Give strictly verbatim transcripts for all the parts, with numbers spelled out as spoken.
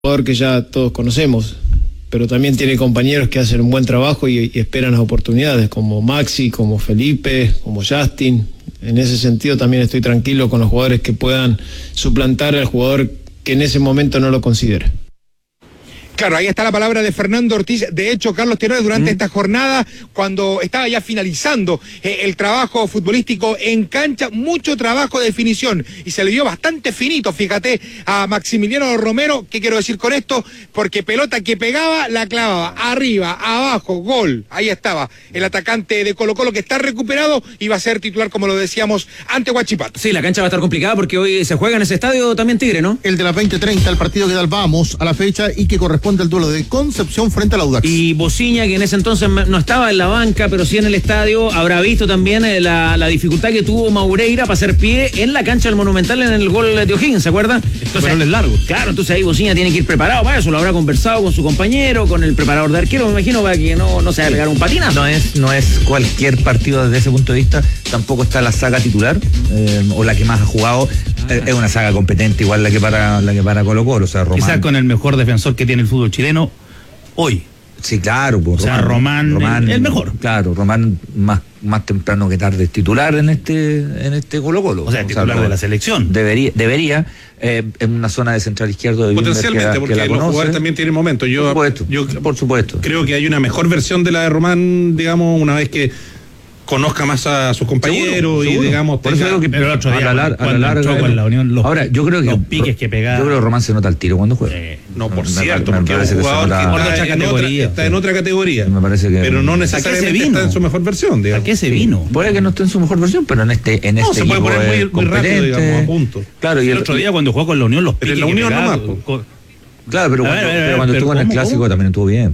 jugador que ya todos conocemos, pero también tiene compañeros que hacen un buen trabajo y, y esperan las oportunidades, como Maxi, como Felipe, como Justin. En ese sentido también estoy tranquilo con los jugadores que puedan suplantar al jugador que en ese momento no lo considera. Claro, ahí está la palabra de Fernando Ortiz. De hecho, Carlos Tenorio, durante mm. esta jornada, cuando estaba ya finalizando eh, el trabajo futbolístico en cancha, mucho trabajo de definición, y se le dio bastante finito, fíjate, a Maximiliano Romero. ¿Qué quiero decir con esto? Porque pelota que pegaba, la clavaba, arriba, abajo, gol. Ahí estaba el atacante de Colo Colo, que está recuperado y va a ser titular, como lo decíamos, ante Huachipato. Sí, la cancha va a estar complicada porque hoy se juega en ese estadio también Tigre, ¿no? El de las veinte treinta, el partido que da el vamos a la fecha y que corresponde el duelo de Concepción frente al Audax. Y Bociña, que en ese entonces no estaba en la banca, pero sí en el estadio, habrá visto también la, la dificultad que tuvo Maureira para hacer pie en la cancha del Monumental en el gol de O'Higgins, ¿se acuerdan? Entonces es largo. Claro, entonces ahí Bociña tiene que ir preparado para eso, lo habrá conversado con su compañero, con el preparador de arquero, me imagino, para que no, no se vaya a pegar un patinazo. No es, no es cualquier partido desde ese punto de vista, tampoco está la saga titular, eh, o la que más ha jugado, ah, eh, es una saga competente, igual la que para la que para Colo Colo, o sea, Román. Quizás con el mejor defensor que tiene el fútbol chileno hoy. Sí, claro, pues, o sea, Román, Román el, el mejor. Claro, Román más, más temprano que tarde es titular en este en este Colo Colo. O sea, titular o sea, de la selección. Debería, debería eh, en una zona de central izquierdo de potencialmente, que, porque que los jugadores también tienen momentos. Yo, por supuesto, yo por supuesto. Creo que hay una mejor versión de la de Román, digamos, una vez que conozca más a sus compañeros. Seguro, y seguro. Digamos por eso creo que pero el otro día, a la, cuando, a la larga con la Unión, los, ahora yo creo que los piques que pegaba, yo creo que Román se nota al tiro cuando juega. Eh, no, por me, cierto, me, porque me es un jugador que, que está, otra en otra, está en otra categoría. Me parece que, pero no necesariamente está en su mejor versión, digamos. ¿A qué se vino? Puede que no esté en su mejor versión, pero en este en no, este se puede poner muy, muy rápido, digamos, a punto. Claro, y el, el otro día cuando jugó con la Unión los piques. Pero en la Unión pegaba, nomás. Con, claro, pero cuando, ver, ver, pero cuando pero estuvo en el clásico ¿cómo? también estuvo bien.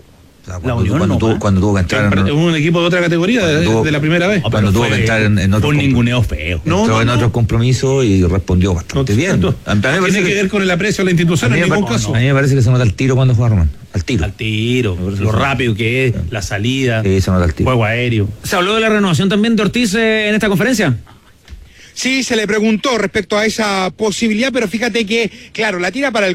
O sea, cuando, Unión cuando, no, tuvo, cuando tuvo que entrar en, en un equipo de otra categoría de, tuvo, de la primera vez. No, cuando tuvo que entrar en, en otro un ninguneo feo. No, entró no, en no. otros compromisos y respondió bastante no, bien. No, a mí me tiene que, que ver con el aprecio a la institución en ningún caso. A mí me parece que se nota el tiro cuando juega Román. Al tiro. Al tiro, lo rápido que es, la salida, sí, se nota el tiro. Juego aéreo. ¿Se habló de la renovación también de Ortiz eh, en esta conferencia? Sí, se le preguntó respecto a esa posibilidad, pero fíjate que, claro, la tira para el...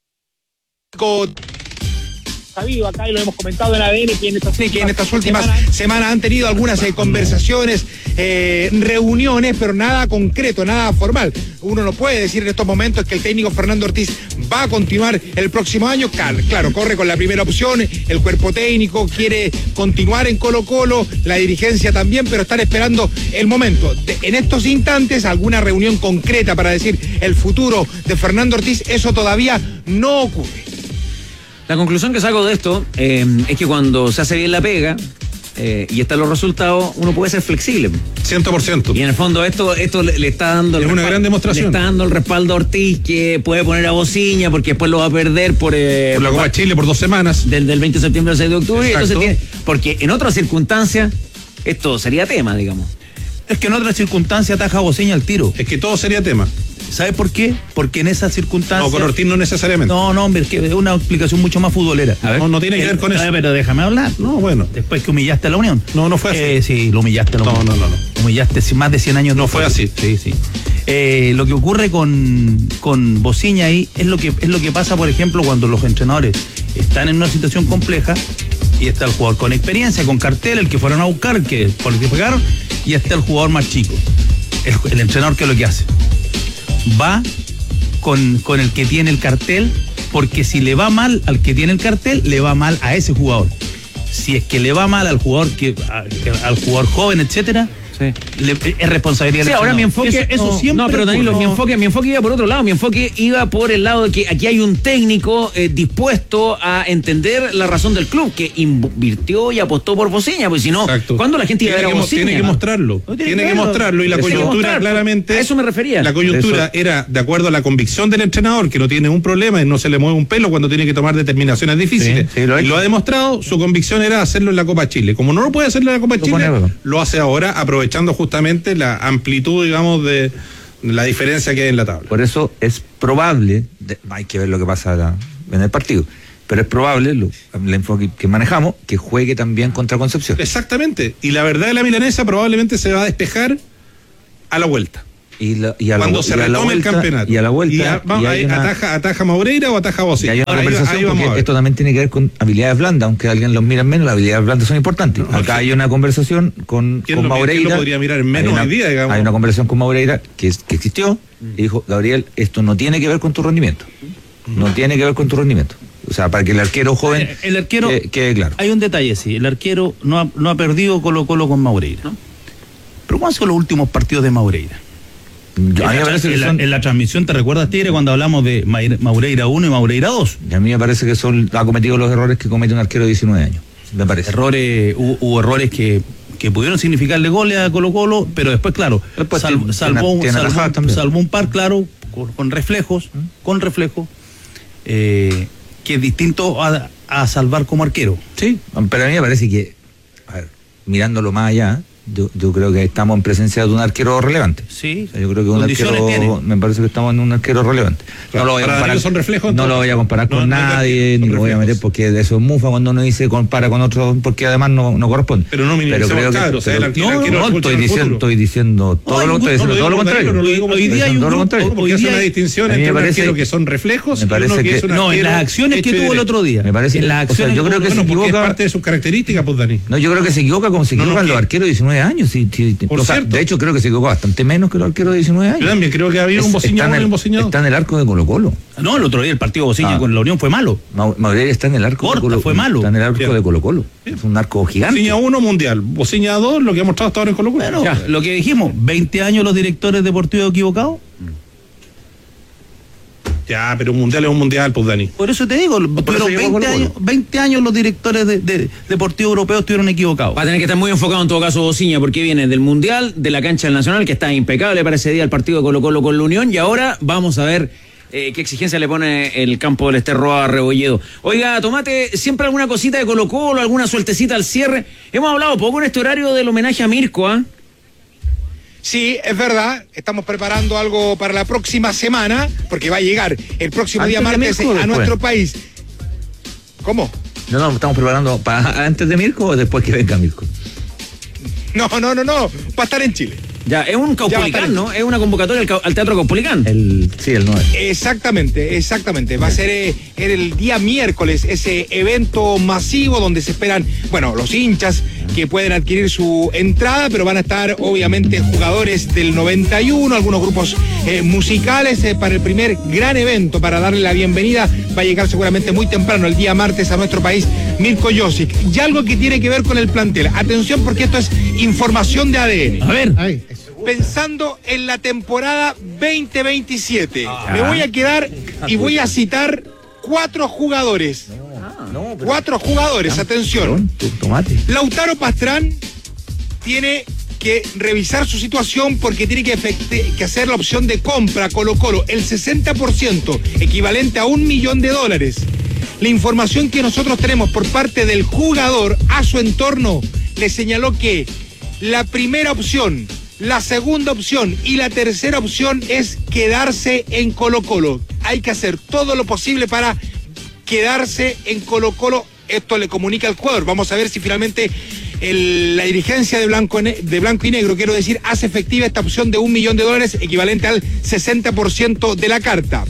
sabido acá y lo hemos comentado en A D N que en estas, sí, que en estas últimas semanas, semanas han tenido algunas eh, conversaciones, eh, reuniones, pero nada concreto, nada formal. Uno no puede decir en estos momentos que el técnico Fernando Ortiz va a continuar el próximo año. Claro, claro, corre con la primera opción, el cuerpo técnico quiere continuar en Colo Colo, la dirigencia también, pero están esperando el momento. De, en estos instantes, alguna reunión concreta para decir el futuro de Fernando Ortiz, eso todavía no ocurre. La conclusión que saco de esto eh, es que cuando se hace bien la pega eh, y están los resultados, uno puede ser flexible. cien por ciento. Y en el fondo esto esto le, le está dando... Es una gran demostración. Le está dando el respaldo a Ortiz, que puede poner a Bociña porque después lo va a perder por... Eh, por la Copa Chile por dos semanas. Del, del veinte de septiembre al seis de octubre. Exacto. Entonces tiene, porque en otras circunstancias esto sería tema, digamos. Es que en otras circunstancias ataja a Bociña al tiro. Es que todo sería tema. ¿Sabe por qué? Porque en esas circunstancias... No, con Ortiz no necesariamente. No, no, hombre, es que es una explicación mucho más futbolera. A ver, no, no tiene que el, ver con eso. Pero déjame hablar. No, bueno. Después que humillaste a la Unión. No, no fue así. Eh, sí, lo humillaste a la no, Unión. No, no, no. Humillaste más de cien años. No fue así. Sí, sí. Eh, lo que ocurre con, con Bociña ahí es lo que es lo que pasa, por ejemplo, cuando los entrenadores están en una situación compleja y está el jugador con experiencia, con cartel, el que fueron a buscar, el que, por el que pegaron, y está el jugador más chico. El, el entrenador, ¿qué es lo que hace? Va Con, con el que tiene el cartel, porque si le va mal al que tiene el cartel, le va mal a ese jugador. Si es que le va mal al jugador que a, al jugador joven, etcétera, sí. le, es responsabilidad. Sí, ahora mi enfoque eso, eso no, siempre. No, pero Danilo, no. mi enfoque, mi enfoque iba por otro lado. Mi enfoque iba por el lado de que aquí hay un técnico eh, dispuesto a entender la razón del club, que invirtió y apostó por Bociña, porque si no, ¿cuándo la gente iba a ver a Bociña? Tiene que mostrarlo, no, tiene, tiene que mostrarlo y la tiene coyuntura claramente. A eso me refería. La coyuntura eso. era de acuerdo a la convicción del entrenador, que no tiene un problema y no se le mueve un pelo cuando tiene que tomar determinaciones difíciles. Sí, sí, lo y lo ha demostrado. Su convicción era hacerlo en la Copa Chile. Como no lo puede hacer en la Copa lo Chile, pone, lo hace ahora, aprovechando justamente la amplitud, digamos, de la diferencia que hay en la tabla. Por eso es probable, de, hay que ver lo que pasa la, en el partido, pero es probable, lo, el enfoque que manejamos, que juegue también contra Concepción. Exactamente, y la verdad de la milanesa probablemente se va a despejar a la vuelta. Y, la, y a cuando la, se y a la retome vuelta, el campeonato. Y a la vuelta. Y a, vamos, y hay ahí, una, ataja, ataja Maureira o ataja Bossi. Y hay una Ahora, conversación ahí, ahí porque esto también tiene que ver con habilidades blandas, aunque alguien los mira en menos, las habilidades blandas son importantes. No, Acá sí. hay una conversación con, ¿Quién con lo, Maureira. ¿Quién lo podría mirar en menos hay una, hoy día, digamos? Hay una conversación con Maureira que, que existió mm. y dijo, Gabriel, esto no tiene que ver con tu rendimiento. Mm. No tiene que ver con tu rendimiento. O sea, para que el arquero joven el, el arquero, quede, quede claro. Hay un detalle, sí. El arquero no ha, no ha perdido Colo Colo con Maureira. ¿No? Pero ¿cuáles son los últimos partidos de Maureira? Yo, en, la, en, la, en la transmisión, ¿te recuerdas, Tigre, cuando hablamos de Maureira uno y Maureira dos? Y a mí me parece que son ha cometido los errores que comete un arquero de diecinueve años. Me parece. Errores, hubo, hubo errores que, que pudieron significarle goles a Colo Colo, pero después, claro, después sal, tiene, salvó, tiene salvó, salvó un par, claro, con, con reflejos, ¿Mm? con reflejos, eh, que es distinto a, a salvar como arquero. Sí, pero a mí me parece que, a ver, mirándolo más allá, Yo, yo creo que estamos en presencia de un arquero relevante. Sí. O sea, yo creo que un arquero, tiene? me parece que estamos en un arquero relevante. Claro, no lo voy a comparar, son reflejos, no lo voy a comparar no, con no, nadie, no, ni lo voy a meter porque de eso es mufa cuando uno dice compara con otros, porque además no, no corresponde. Pero no pero creo que, cabros, pero, pero, no, no, no estoy diciendo, estoy diciendo todo no, lo, estoy diciendo, todo lo contrario. Hoy día hay un grupo, porque hace una distinción entre un arquero que son reflejos y uno que es un arquero. No, en las acciones que tuvo el otro día. Me parece en las acciones. Yo creo que se equivoca. Es parte de sus características, pues, Dani. No, yo creo que se equivoca como se equivocan los arqueros de diecinueve años. Por o sea, cierto. De hecho, creo que se equivocó bastante menos que los arqueros de diecinueve años. Yo también creo que había un bociñado y un bociñado. Está en el arco de Colo Colo. No, el otro día el partido Bociña ah. con la Unión fue malo. Maureira está en el arco Corta, de Colo fue malo. Está en el arco Bien. de Colo Colo. Es un arco gigante. Bociña uno mundial, Bociña dos, lo que ha mostrado hasta ahora en Colo Colo. Bueno, ya. Lo que dijimos, veinte años los directores deportivos equivocados. Ya, pero un mundial es un mundial, pues, Dani. Por eso te digo, pero veinte, años, veinte años los directores de, de, deportivos europeos estuvieron equivocados. Va a tener que estar muy enfocado en todo caso Bociña, porque viene del Mundial, de la cancha del Nacional, que está impecable para ese día el partido de Colo Colo con la Unión, y ahora vamos a ver eh, qué exigencia le pone el campo del Ester Roa a Rebolledo. Oiga, Tomate, siempre alguna cosita de Colo Colo, alguna sueltecita al cierre. Hemos hablado poco en este horario del homenaje a Mirko, ¿ah? ¿eh? Sí, es verdad, estamos preparando algo para la próxima semana, porque va a llegar el próximo ¿Antes día martes Mirko, a nuestro país. ¿Cómo? No, no, estamos preparando para antes de Mirko o después que venga Mirko. No, no, no, no, va a estar en Chile. Ya, es un Caupolicán, ¿no? Es una convocatoria al, al Teatro Caupolicán. El, sí, el nueve. Exactamente, exactamente. Va a ser eh, el día miércoles ese evento masivo donde se esperan, bueno, los hinchas que pueden adquirir su entrada, pero van a estar obviamente jugadores del noventa y uno, algunos grupos eh, musicales eh, para el primer gran evento, para darle la bienvenida. Va a llegar seguramente muy temprano el día martes a nuestro país Mirko Josic. Y algo que tiene que ver con el plantel. Atención porque esto es información de A D N. A ver. Ahí. Pensando en la temporada veinte veintisiete, ah. me voy a quedar y voy a citar cuatro jugadores. No, no, pero... Cuatro jugadores, atención. Tomate. Lautaro Pastrán tiene que revisar su situación porque tiene que, efecte, que hacer la opción de compra Colo Colo, el sesenta por ciento, equivalente a un millón de dólares. La información que nosotros tenemos por parte del jugador a su entorno le señaló que la primera opción, la segunda opción y la tercera opción es quedarse en Colo Colo. Hay que hacer todo lo posible para quedarse en Colo Colo. Esto le comunica al jugador. Vamos a ver si finalmente el, la dirigencia de Blanco, de Blanco y Negro, quiero decir, hace efectiva esta opción de un millón de dólares, equivalente al sesenta por ciento de la carta.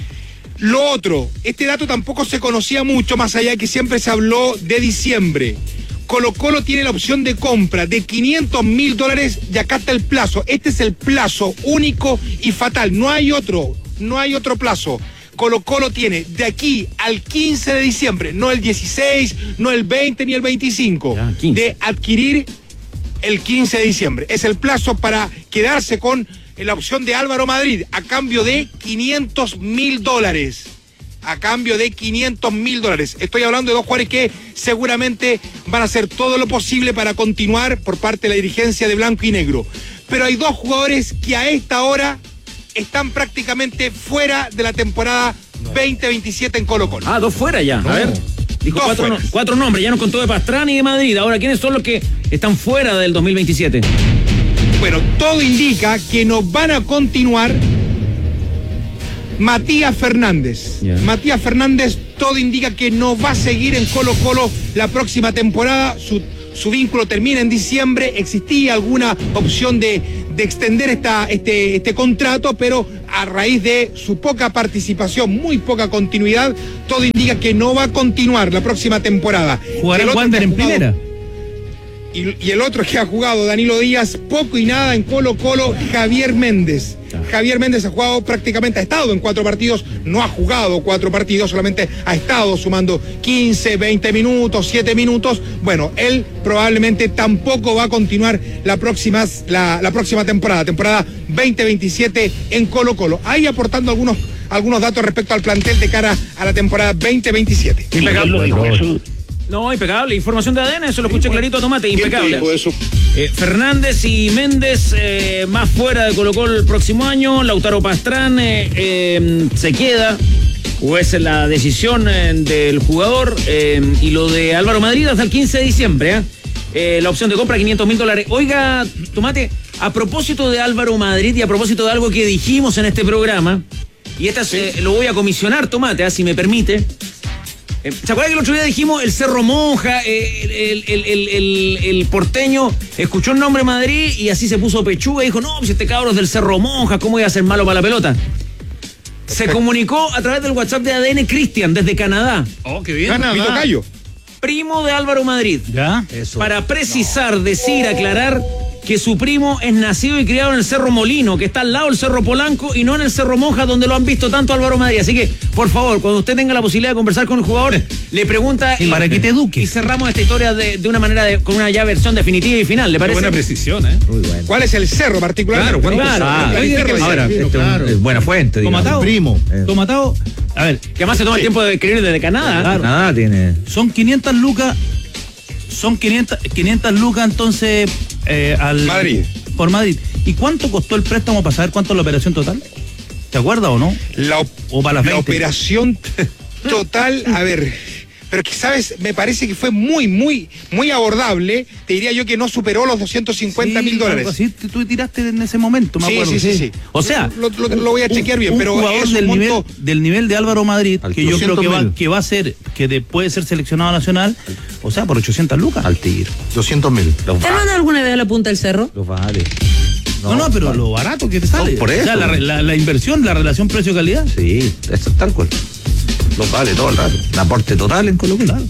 Lo otro, este dato tampoco se conocía mucho, más allá de que siempre se habló de diciembre. Colo Colo tiene la opción de compra de quinientos mil dólares y acá está el plazo. Este es el plazo único y fatal. No hay otro, no hay otro plazo. Colo Colo tiene de aquí al quince de diciembre, no el dieciséis, no el veinte ni el veinticinco, ya, de adquirir el quince de diciembre. Es el plazo para quedarse con la opción de Álvaro Madrid a cambio de quinientos mil dólares. A cambio de quinientos mil dólares. Estoy hablando de dos jugadores que seguramente van a hacer todo lo posible para continuar por parte de la dirigencia de Blanco y Negro. Pero hay dos jugadores que a esta hora están prácticamente fuera de la temporada veinte veintisiete en Colo Colo. Ah, dos fuera ya. No. A ver. Dijo cuatro, no, cuatro nombres, ya nos contó de Pastrana y de Madrid. Ahora, ¿quiénes son los que están fuera del dos mil veintisiete? Bueno, todo indica que nos van a continuar Matías Fernández. Yeah. Matías Fernández, todo indica que no va a seguir en Colo Colo la próxima temporada. Su, su vínculo termina en diciembre. Existía alguna opción de, de extender esta, este, este contrato, pero a raíz de su poca participación, muy poca continuidad, todo indica que no va a continuar la próxima temporada. ¿Jugará el Wander en primera? Y, y el otro que ha jugado, Danilo Díaz, poco y nada en Colo Colo, Javier Méndez. Javier Méndez ha jugado prácticamente, ha estado en cuatro partidos, no ha jugado cuatro partidos, solamente ha estado sumando quince, veinte minutos, siete minutos. Bueno, él probablemente tampoco va a continuar la próxima, la, la próxima temporada, temporada veinte veintisiete en Colo Colo. Ahí aportando algunos, algunos datos respecto al plantel de cara a la temporada veinte veintisiete. No, impecable. Información de A D N, eso lo escuché clarito a Tomate, impecable. Eh, Fernández y Méndez eh, más fuera de Colo Colo el próximo año. Lautaro Pastrán eh, eh, se queda, o es la decisión eh, del jugador. Eh, y lo de Álvaro Madrid hasta el quince de diciembre. ¿eh? Eh, la opción de compra, quinientos mil dólares. Oiga, Tomate, a propósito de Álvaro Madrid y a propósito de algo que dijimos en este programa, y esta eh, lo voy a comisionar, Tomate, ¿eh? si me permite. ¿Se acuerdan que el otro día dijimos el Cerro Monja, el, el, el, el, el porteño escuchó el nombre Madrid y así se puso pechuga y dijo, no, pues este cabro es del Cerro Monja, ¿cómo iba a ser malo para la pelota? Se comunicó a través del WhatsApp de A D N Cristian desde Canadá. Oh, qué bien. Canadá. Primo de Álvaro Madrid. ¿Ya? Eso. Para precisar, decir, aclarar que su primo es nacido y criado en el Cerro Molino, que está al lado del Cerro Polanco y no en el Cerro Monja, donde lo han visto tanto Álvaro Madrid. Así que, por favor, cuando usted tenga la posibilidad de conversar con el jugador, le pregunta y, para que te eduque. Y cerramos esta historia de, de una manera, de, con una ya versión definitiva y final, ¿le parece? Qué buena precisión, ¿eh? Muy bueno. ¿Cuál es el cerro particularmente? Claro, claro. Ah, el cerro del Ahora, cerro. esto claro. es buena fuente, digamos. Tomatao, primo. Eh. Tomatao, a ver, Que además se toma el tiempo de escribir desde Canadá. Claro. Nada tiene. son quinientas lucas, son quinientas, quinientas lucas entonces eh, al Madrid. por Madrid. ¿Y cuánto costó el préstamo para saber cuánto es la operación total? ¿Te acuerdas o no? La, op- O para las la veinte. operación total, a ver, pero que sabes, me parece que fue muy, muy, muy abordable. Te diría yo que no superó los doscientos cincuenta mil dólares. Así tú tiraste en ese momento, me Sí, acuerdo. sí, sí, sí. O sea, Lo, lo- lo voy a chequear bien, un pero jugador es un del monto. nivel del nivel de Álvaro Madrid, Al que yo creo que va, doscientos mil. que va a ser, que de- puede ser seleccionado nacional, o sea, por ochocientas lucas. Al tiro. doscientos mil. Los ¿Te vale. mandan alguna vez a la punta del cerro? Los vale. No, no, pero vale. lo barato que te sale. No, por eso. O sea, la, la- la inversión, la relación precio-calidad. Sí, eso es tal cual. Los vale todo el rato. Un aporte total en Colo Colo.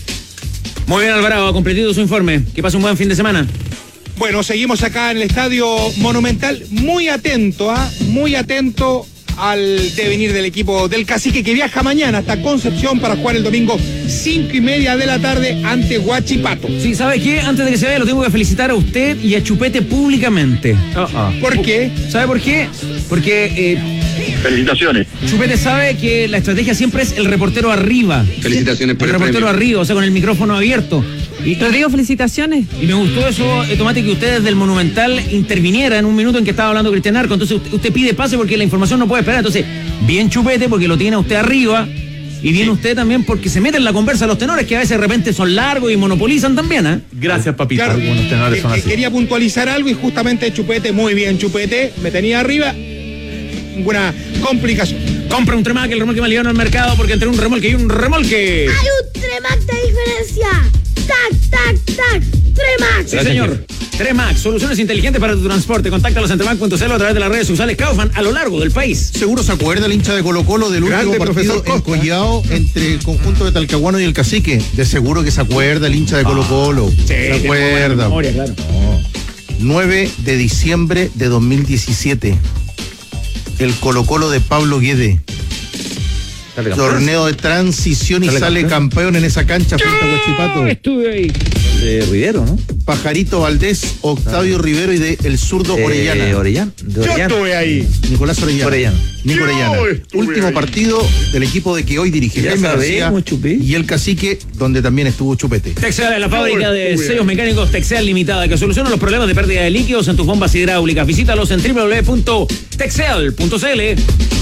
Muy bien, Alvarado, ha completado su informe. Que pase un buen fin de semana. Bueno, seguimos acá en el Estadio Monumental, muy atento, ¿ah? Muy atento al devenir del equipo del Cacique, que viaja mañana hasta Concepción para jugar el domingo cinco y media de la tarde ante Huachipato. Sí, ¿sabe qué? Antes de que se vaya, lo tengo que felicitar a usted y a Chupete públicamente. ¿Por qué? ¿Sabe por qué? Porque eh, Felicitaciones. Chupete sabe que la estrategia siempre es el reportero arriba. Felicitaciones por el el reportero premio. arriba, o sea, con el micrófono abierto. Y, Rodrigo, felicitaciones. y me gustó eso, eh, Tomate, que usted desde el Monumental interviniera en un minuto en que estaba hablando Cristian Arco. Entonces usted, usted pide pase porque la información no puede esperar. Entonces, bien Chupete porque lo tiene usted arriba. Y bien usted también porque se mete en la conversa los tenores, que a veces de repente son largos y monopolizan también, ¿eh? Gracias, papito. Claro, Algunos tenores que- son que así. quería puntualizar algo y justamente Chupete, muy bien Chupete, me tenía arriba, ninguna complicación. Compra un Tremac, el remolque más liviano al mercado, porque entre un remolque y un remolque. Hay un Tremac de diferencia. Tac, tac, tac. Tremac. Sí, señor. Tremac, soluciones inteligentes para tu transporte. Contáctalos en tremac punto c l a través de las redes sociales Kaufman a lo largo del país. Seguro se acuerda el hincha de Colo Colo del Grande último partido profesor en Costa. Collao entre el conjunto de Talcahuano y el Cacique. De seguro que se acuerda el hincha de Colo Colo. se acuerda. Claro. nueve de diciembre de dos mil diecisiete. El Colo Colo de Pablo Guede. Sale campeón. Torneo de transición y Sale sale campeón. campeón en esa cancha frente a Huachipato. Estuve ahí. De Rivero, ¿no? Pajarito Valdés, Octavio Rivero y de El Zurdo Eh, Orellana. Orellana. De Orellana. ahí. Nicolás Orellana. Orellana. Nico Orellana. Último partido del equipo de que hoy dirige Ya Jaime sabemos, García Chupé. y el Cacique, donde también estuvo Chupete. Texel es la fábrica de sellos mecánicos Texel Limitada, que soluciona los problemas de pérdida de líquidos en tus bombas hidráulicas. Visítalos en w w w punto texel punto c l.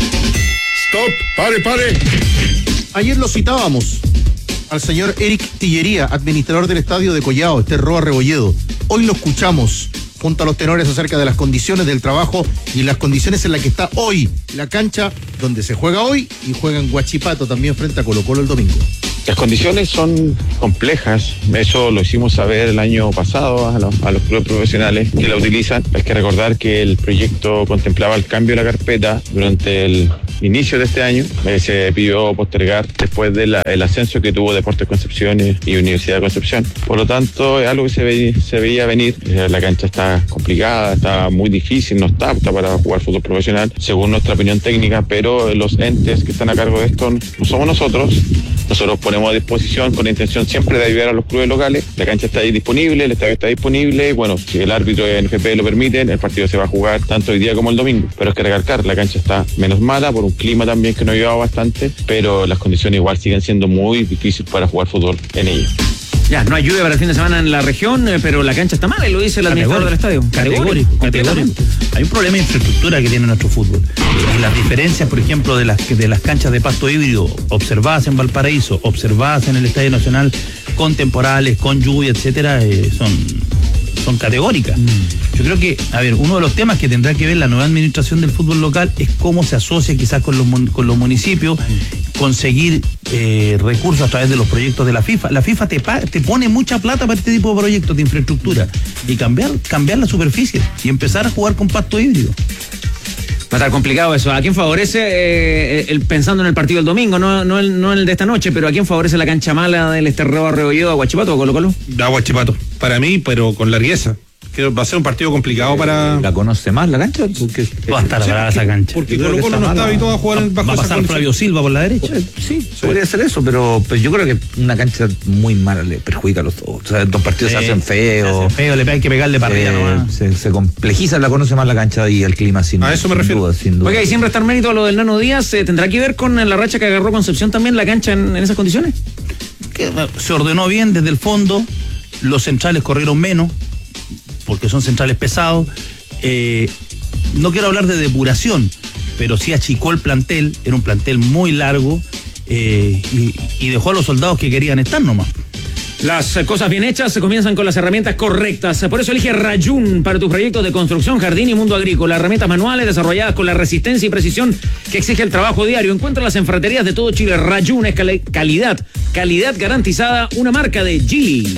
Stop, pare, pare. Ayer lo citábamos al señor Eric Tillería, administrador del estadio de Collao, este Roa Rebolledo. Hoy lo escuchamos junto a los tenores acerca de las condiciones del trabajo y las condiciones en las que está hoy la cancha donde se juega hoy y juega en Huachipato también frente a Colo Colo el domingo. Las condiciones son complejas, eso lo hicimos saber el año pasado a los, a los clubes profesionales que la utilizan. Hay que recordar que el proyecto contemplaba el cambio de la carpeta durante el inicio de este año. Eh, se pidió postergar después del de ascenso que tuvo Deportes Concepción y, y Universidad de Concepción. Por lo tanto, es algo que se, ve, se veía venir. Eh, la cancha está complicada, está muy difícil, no está apta para jugar fútbol profesional, según nuestra opinión técnica, pero los entes que están a cargo de esto no somos nosotros. Nosotros ponemos a disposición con la intención siempre de ayudar a los clubes locales. La cancha está ahí disponible, el estadio está disponible. Y bueno, si el árbitro y el N F P lo permiten, el partido se va a jugar tanto hoy día como el domingo. Pero hay que recalcar, la cancha está menos mala por un clima también que nos ha ayudado bastante, pero las condiciones igual siguen siendo muy difíciles para jugar fútbol en ella. Ya, no hay lluvia para el fin de semana en la región, pero la cancha está mala, y lo dice el administrador del estadio. Categórico, categórico. Hay un problema de infraestructura que tiene nuestro fútbol. Y las diferencias, por ejemplo, de las, de las canchas de pasto híbrido observadas en Valparaíso, observadas en el Estadio Nacional, con temporales, con lluvia, etcétera, eh, son, son categóricas. Mm. Yo creo que, a ver, uno de los temas que tendrá que ver la nueva administración del fútbol local es cómo se asocia quizás con los, con los municipios, conseguir eh, recursos a través de los proyectos de la FIFA. La FIFA te, te pone mucha plata para este tipo de proyectos de infraestructura y cambiar, cambiar la superficie y empezar a jugar con pasto híbrido. Va a estar complicado eso. ¿A quién favorece, eh, el, pensando en el partido del domingo, no, no, el, no el de esta noche, pero a quién favorece la cancha mala del Esterreo Rebolledo, a Huachipato o Colo Colo? A Huachipato, para mí, pero con largueza. Que va a ser un partido complicado para... ¿La conoce más la cancha? Porque va a estar brava esa cancha. Porque Colo Colo no está habituado a jugar bajo va a pasar Flavio Silva por la derecha. Sí, sí, podría ser eso, pero, pero yo creo que una cancha muy mala le perjudica a los dos. O sea, dos partidos sí, se hacen feos. Se hacen feo, le hay que pegarle para arriba nomás. Se, se complejiza, la conoce más la cancha y el clima sin, a eso me sin refiero. duda, sin duda. Oiga, y sin restar mérito a lo del Nano Díaz, ¿eh, ¿tendrá que ver con la racha que agarró Concepción también la cancha en, en esas condiciones? Que se ordenó bien desde el fondo, los centrales corrieron menos, porque son centrales pesados. Eh, no quiero hablar de depuración, pero sí achicó el plantel, era un plantel muy largo, eh, y, y dejó a los soldados que querían estar nomás. Las cosas bien hechas se comienzan con las herramientas correctas. Por eso elige Rayun para tus proyectos de construcción, jardín y mundo agrícola. Herramientas manuales desarrolladas con la resistencia y precisión que exige el trabajo diario. Encuéntralas en ferreterías de todo Chile. Rayun es cali- calidad, calidad garantizada, una marca de Geely.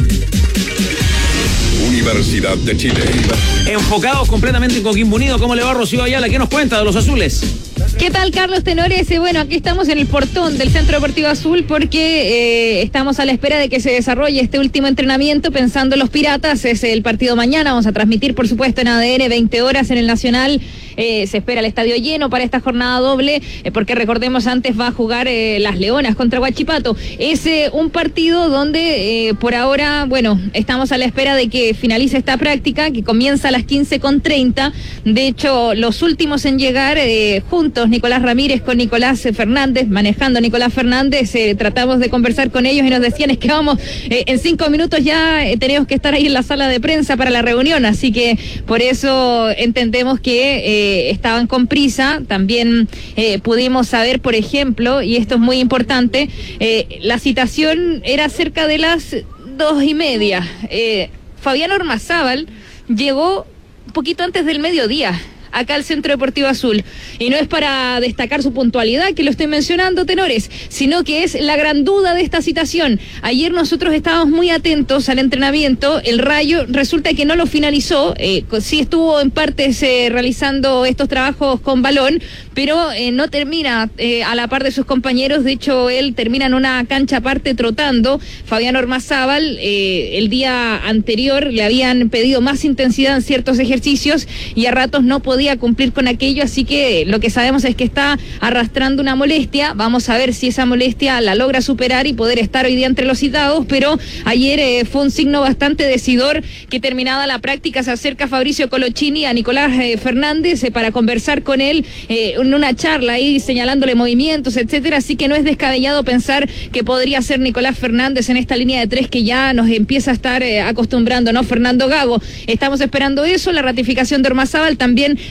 Universidad de Chile. Enfocados completamente en Coquimbo Unido. ¿Cómo le va Rocío Ayala? ¿Qué nos cuenta de los azules? ¿Qué tal, Carlos Tenores? Bueno, aquí estamos en el portón del Centro Deportivo Azul porque eh, estamos a la espera de que se desarrolle este último entrenamiento pensando en los Piratas. Es el partido mañana, vamos a transmitir por supuesto en A D N veinte horas en el Nacional. Eh, se espera el estadio lleno para esta jornada doble, eh, porque recordemos antes va a jugar eh, las Leonas contra Huachipato. Es eh, un partido donde eh, por ahora, bueno, estamos a la espera de que finalice esta práctica, que comienza a las quince con treinta. De hecho, los últimos en llegar eh, juntos, Nicolás Ramírez con Nicolás Fernández, manejando Nicolás Fernández, eh, tratamos de conversar con ellos y nos decían es que vamos, eh, en cinco minutos ya eh, tenemos que estar ahí en la sala de prensa para la reunión, así que por eso entendemos que eh, estaban con prisa. También eh, pudimos saber, por ejemplo, y esto es muy importante, eh, la citación era cerca de las dos y media. Eh, Fabián Ormazábal llegó un poquito antes del mediodía acá al Centro Deportivo Azul, y no es para destacar su puntualidad que lo estoy mencionando, Tenores, sino que es la gran duda de esta citación. Ayer nosotros estábamos muy atentos al entrenamiento, el Rayo resulta que no lo finalizó, eh, sí estuvo en partes eh, realizando estos trabajos con balón, pero eh, no termina eh, a la par de sus compañeros. De hecho él termina en una cancha aparte trotando. Fabián Ormazábal eh, el día anterior le habían pedido más intensidad en ciertos ejercicios y a ratos no podía cumplir con aquello, así que lo que sabemos es que está arrastrando una molestia. Vamos a ver si esa molestia la logra superar y poder estar hoy día entre los citados, pero ayer eh, fue un signo bastante decidor que terminada la práctica se acerca Fabricio Colochini a Nicolás eh, Fernández eh, para conversar con él eh, en una charla ahí señalándole movimientos, etcétera, así que no es descabellado pensar que podría ser Nicolás Fernández en esta línea de tres que ya nos empieza a estar eh, acostumbrando, ¿no? Fernando Gago. Estamos esperando eso, la ratificación de Ormazábal. También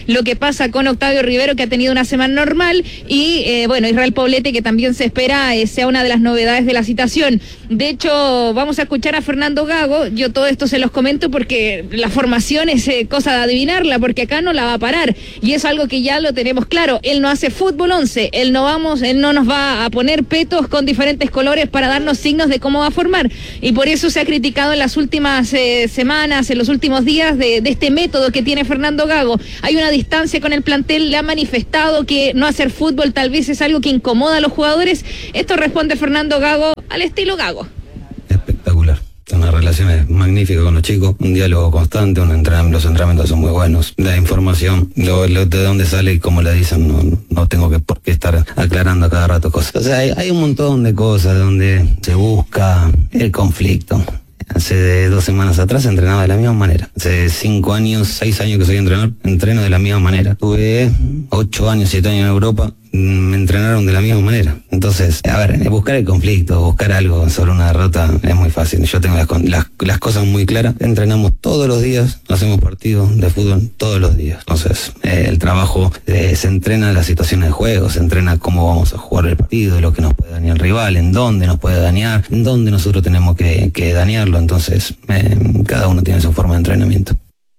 lo que pasa con Octavio Rivero, que ha tenido una semana normal, y eh, bueno, Israel Poblete, que también se espera eh, sea una de las novedades de la citación. De hecho, vamos a escuchar a Fernando Gago. Yo todo esto se los comento porque la formación es eh, cosa de adivinarla, porque acá no la va a parar, y es algo que ya lo tenemos claro. Él no hace fútbol once, él no vamos, él no nos va a poner petos con diferentes colores para darnos signos de cómo va a formar, y por eso se ha criticado en las últimas eh, semanas, en los últimos días de, de este método que tiene Fernando Gago. Hay una distancia con el plantel, le ha manifestado que no hacer fútbol tal vez es algo que incomoda a los jugadores. Esto responde Fernando Gago al estilo Gago. Espectacular. Una relación magnífica con los chicos, un diálogo constante, un entrenamiento, los entrenamientos son muy buenos. La información, lo, lo, de dónde sale y cómo la dicen, no, no tengo que por qué estar aclarando a cada rato cosas. O sea, hay, hay un montón de cosas donde se busca el conflicto. Hace dos semanas atrás entrenaba de la misma manera. Hace cinco años, seis años que soy entrenador, entreno de la misma manera. Tuve ocho años, siete años en Europa, me entrenaron de la misma manera. Entonces, a ver, buscar el conflicto, buscar algo sobre una derrota es muy fácil. Yo tengo las, las, las cosas muy claras. Entrenamos todos los días, hacemos partidos de fútbol todos los días. Entonces, eh, el trabajo eh, se entrena en las situaciones de juego, se entrena cómo vamos a jugar el partido, lo que nos puede dañar el rival, en dónde nos puede dañar, en dónde nosotros tenemos que, que dañarlo. Entonces, eh, cada uno tiene su forma de entrenamiento.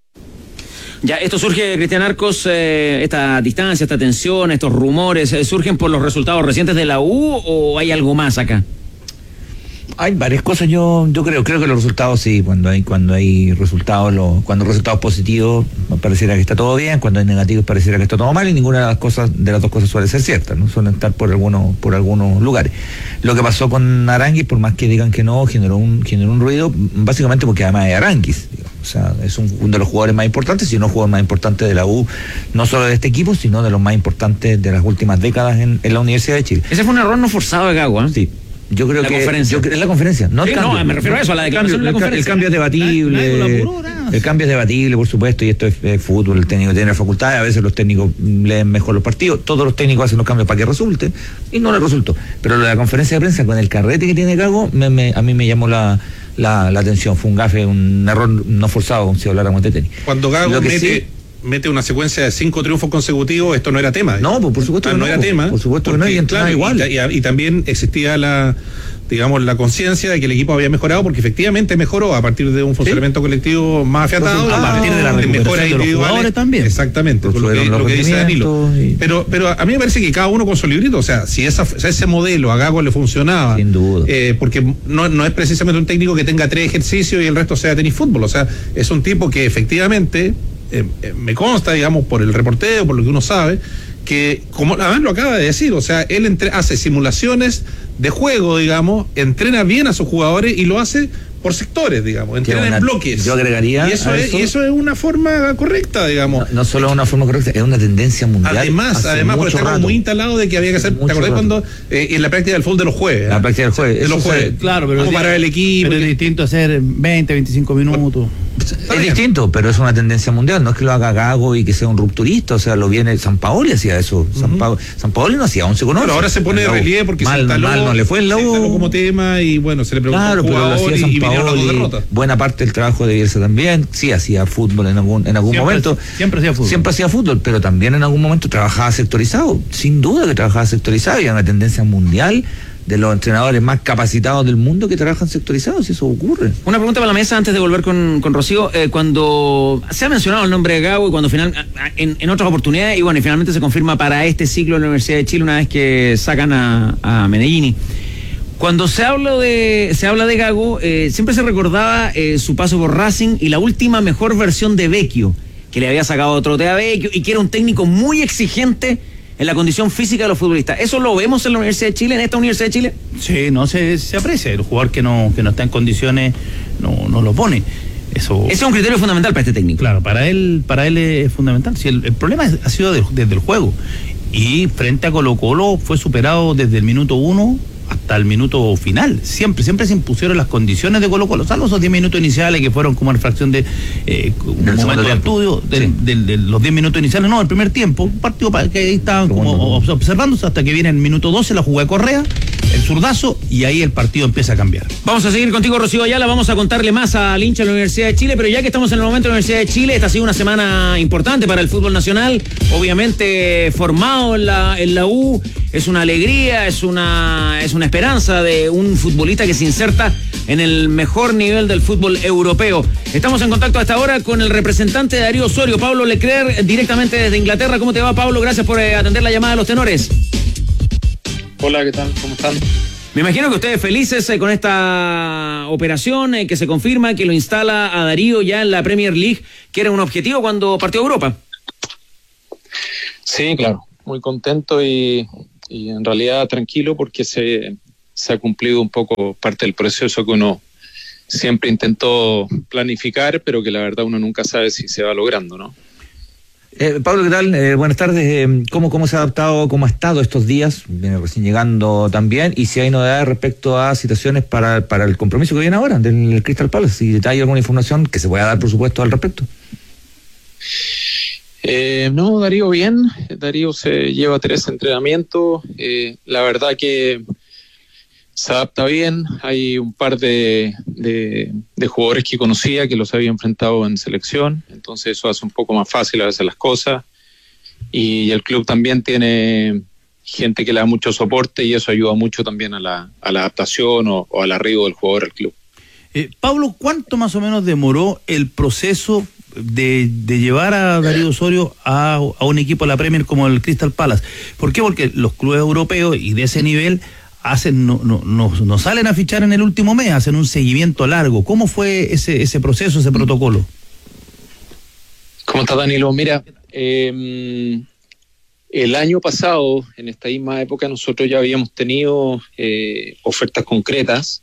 Ya, esto surge, Cristian Arcos, eh, esta distancia, esta tensión, estos rumores, eh, ¿surgen por los resultados recientes de la U o hay algo más acá? Hay varias cosas, yo yo creo creo que los resultados sí, cuando hay cuando hay resultados, lo, cuando resultados positivos pareciera que está todo bien, cuando hay negativos pareciera que está todo mal, y ninguna de las cosas de las dos cosas suele ser cierta, no suelen estar por algunos por algunos lugares. Lo que pasó con Aranguis, por más que digan que no, generó un generó un ruido, básicamente porque además es Aranguis, digamos. O sea, es un, uno de los jugadores más importantes, si no el jugador más importante de la U, no solo de este equipo, sino de los más importantes de las últimas décadas en, en la Universidad de Chile. Ese fue un error no forzado de Gago, ¿eh? Sí. Yo creo la que conferencia. Yo, en la conferencia, no, sí, el cambio, no, me refiero a eso, a la declaración de la conferencia. El cambio es debatible. La, la el cambio es debatible, por supuesto, y esto es, es fútbol, el técnico tiene facultades, a veces los técnicos leen mejor los partidos, todos los técnicos hacen los cambios para que resulte, y no le resultó. Pero la conferencia de prensa con el carrete que tiene Gago, me, me, a mí me llamó la, la, la atención, fue un gafe, un error no forzado, si habláramos de tenis. Cuando Gago mete... Sí, mete una secuencia de cinco triunfos consecutivos, esto no era tema. No, pues por supuesto ah, que no, no era tema. Por supuesto porque, que no, y claro, igual. Y, y, y también existía la, digamos, la conciencia de que el equipo había mejorado, porque efectivamente mejoró a partir de un funcionamiento ¿sí? colectivo más afiatado, a partir de la recuperación de los jugadores también. Exactamente, por lo que, lo que dice Danilo. Y... Pero, pero a mí me parece que cada uno con su librito, o sea, si esa, ese modelo a Gago le funcionaba, sin duda, eh, porque no, no es precisamente un técnico que tenga tres ejercicios y el resto sea tenis fútbol, o sea, es un tipo que efectivamente... Eh, eh, me consta, digamos, por el reporteo, por lo que uno sabe, que, como además lo acaba de decir, o sea, él entre, hace simulaciones de juego, digamos, entrena bien a sus jugadores y lo hace por sectores, digamos, entrena una, en bloques. Yo agregaría. Y eso, es, eso, y eso es una forma correcta, digamos. No, no solo es una forma correcta, es una tendencia mundial. Además, además, porque estamos muy instalados de que había que hacer. ¿Te acordás cuando eh, en la práctica del fútbol de los jueves? La práctica del jueves. De los jueves. Claro, pero. Como para el equipo. Pero es distinto hacer veinte, veinticinco minutos. Es distinto, pero es una tendencia mundial, no es que lo haga Gago y que sea un rupturista, o sea, lo viene, San Paoli hacía eso, uh-huh. San, pa- San Paoli no hacía once con once. Pero ahora se pone de relieve porque mal, se instaló, mal no le fue en la U. Se instaló como tema y bueno, se le preguntó claro, al jugador pero lo hacía San y, y vinieron las dos derrotas. Buena parte del trabajo de Bielsa también, sí hacía fútbol en algún, en algún siempre, momento. Siempre hacía fútbol. Siempre hacía fútbol, pero también en algún momento trabajaba sectorizado, sin duda que trabajaba sectorizado, y hay una tendencia mundial de los entrenadores más capacitados del mundo que trabajan sectorizados, si eso ocurre. Una pregunta para la mesa antes de volver con, con Rocío. Eh, cuando se ha mencionado el nombre de Gago y cuando final, en, en otras oportunidades, y bueno, y finalmente se confirma para este ciclo en la Universidad de Chile una vez que sacan a, a Meneghini. Cuando se habla de se habla de Gago, eh, siempre se recordaba eh, su paso por Racing y la última mejor versión de Vecchio, que le había sacado otro té a Vecchio y que era un técnico muy exigente en la condición física de los futbolistas. ¿Eso lo vemos en la Universidad de Chile, en esta Universidad de Chile? Sí, no se, se aprecia. El jugador que no, que no está en condiciones no, no lo pone. Eso... Ese es un criterio fundamental para este técnico. Claro, para él, para él es fundamental. Si el, el problema es, ha sido de, desde el juego. Y frente a Colo Colo fue superado desde el minuto uno hasta el minuto final. Siempre, siempre se impusieron las condiciones de Colo Colo, salvo esos diez minutos iniciales que fueron como en fracción de eh, un del momento de estudio, de, sí. de, de, de los diez minutos iniciales, no, el primer tiempo, un partido para que ahí estaban como observándose hasta que viene el minuto doce la jugada de Correa el zurdazo y ahí el partido empieza a cambiar. Vamos a seguir contigo, Rocío Ayala, vamos a contarle más al hincha de la Universidad de Chile, pero ya que estamos en el momento de la Universidad de Chile, esta ha sido una semana importante para el fútbol nacional, obviamente formado en la, en la U, es una alegría, es una, es una esperanza de un futbolista que se inserta en el mejor nivel del fútbol europeo. Estamos en contacto a esta hora con el representante de Darío Osorio, Pablo Leclerc, directamente desde Inglaterra. ¿Cómo te va, Pablo? Gracias por eh, atender la llamada de los tenores. Hola, ¿qué tal? ¿Cómo están? Me imagino que ustedes felices eh, con esta operación eh, que se confirma, que lo instala a Darío ya en la Premier League, que era un objetivo cuando partió a Europa. Sí, claro, muy contento y, y en realidad tranquilo porque se, se ha cumplido un poco parte del proceso que uno siempre intentó planificar, pero que la verdad uno nunca sabe si se va logrando, ¿no? Eh, Pablo, ¿qué tal? Eh, buenas tardes. Eh, ¿cómo, ¿Cómo se ha adaptado, cómo ha estado estos días? Viene recién llegando también. Y si hay novedades respecto a situaciones para, para el compromiso que viene ahora del Crystal Palace. Si hay alguna información que se pueda dar, por supuesto, al respecto. Eh, no, Darío bien. Darío se lleva tres entrenamientos. Eh, la verdad que se adapta bien. Hay un par de, de, de jugadores que conocía que los había enfrentado en selección, entonces eso hace un poco más fácil a veces las cosas, y el club también tiene gente que le da mucho soporte y eso ayuda mucho también a la, a la adaptación o, o al arribo del jugador al club. Eh, Pablo, ¿cuánto más o menos demoró el proceso de, de llevar a Darío Osorio a, a un equipo de la Premier como el Crystal Palace? ¿Por qué? Porque los clubes europeos y de ese nivel hacen no, no, no, no salen a fichar en el último mes, hacen un seguimiento largo. ¿Cómo fue ese, ese proceso, ese protocolo? ¿Cómo está, Danilo? Mira, eh, el año pasado, en esta misma época, nosotros ya habíamos tenido eh, ofertas concretas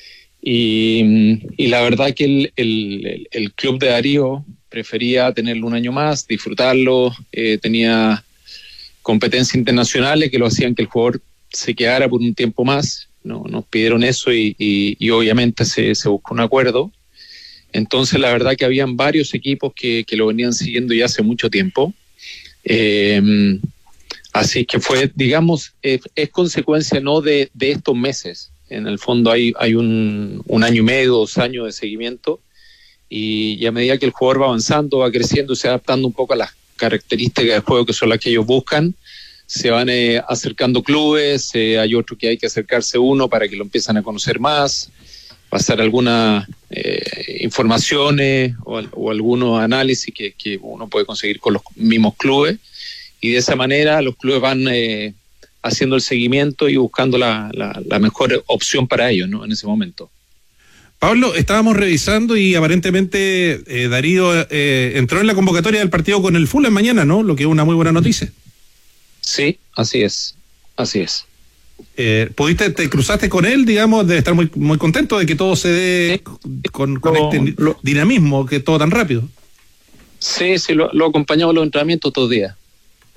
y, y la verdad que el, el, el club de Darío prefería tenerlo un año más, disfrutarlo, eh, tenía competencias internacionales que lo hacían que el jugador se quedara por un tiempo más. No, nos pidieron eso y, y, y obviamente se, se buscó un acuerdo. Entonces la verdad que habían varios equipos que, que lo venían siguiendo ya hace mucho tiempo. Eh, así que fue, digamos, es, es consecuencia no de, de estos meses. En el fondo hay, hay un, un año y medio, dos años de seguimiento, y, y a medida que el jugador va avanzando, va creciendo, se va adaptando un poco a las características de juego que son las que ellos buscan, se van eh, acercando clubes, eh, hay otro que hay que acercarse uno para que lo empiezan a conocer más, pasar algunas eh, informaciones o, o algunos análisis que, que uno puede conseguir con los mismos clubes, y de esa manera los clubes van eh, haciendo el seguimiento y buscando la, la, la mejor opción para ellos, ¿no? En ese momento. Pablo, estábamos revisando y aparentemente eh, Darío eh, entró en la convocatoria del partido con el Fulham mañana, ¿no? Lo que es una muy buena noticia. Sí, así es, así es. Eh, ¿Pudiste, te cruzaste con él, digamos, de estar muy muy contento de que todo se dé con, con lo, este lo, dinamismo, que todo tan rápido? Sí, sí, lo, lo acompañamos en los entrenamientos todos los días.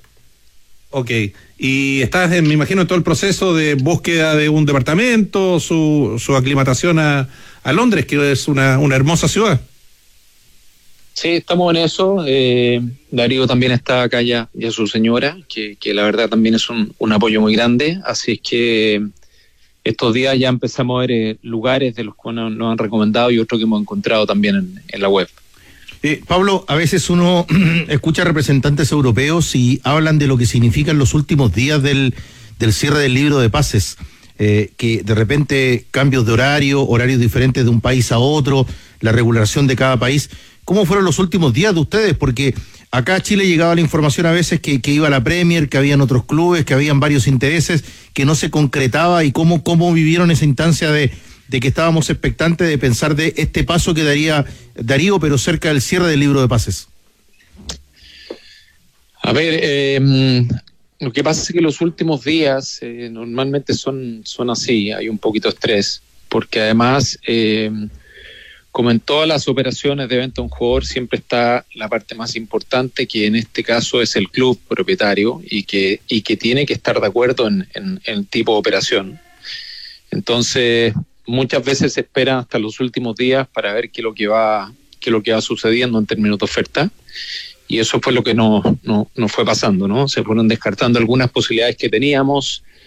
Ok, y estás, en, me imagino, en todo el proceso de búsqueda de un departamento, su, su aclimatación a, a Londres, que es una, una hermosa ciudad. Sí, estamos en eso. Eh, Darío también está acá ya, ya su señora, que, que la verdad también es un, un apoyo muy grande. Así es que estos días ya empezamos a ver eh, lugares de los que nos, nos han recomendado y otros que hemos encontrado también en, en la web. Eh, Pablo, a veces uno escucha representantes europeos y hablan de lo que significan los últimos días del, del cierre del libro de pases. Eh, que de repente cambios de horario, horarios diferentes de un país a otro, la regulación de cada país. ¿Cómo fueron los últimos días de ustedes? Porque acá a Chile llegaba la información a veces que, que iba a la Premier, que habían otros clubes, que habían varios intereses, que no se concretaba, y cómo, cómo vivieron esa instancia de, de que estábamos expectantes de pensar de este paso que daría Darío, pero cerca del cierre del libro de pases. A ver, eh, lo que pasa es que los últimos días eh, normalmente son, son así, hay un poquito de estrés, porque además... Eh, Como en todas las operaciones de venta a un jugador, siempre está la parte más importante, que en este caso es el club propietario y que, y que tiene que estar de acuerdo en, en, en el tipo de operación. Entonces, muchas veces se espera hasta los últimos días para ver qué es lo que va, qué es lo que va sucediendo en términos de oferta. Y eso fue lo que nos no, no fue pasando, ¿no? Se fueron descartando algunas posibilidades que teníamos,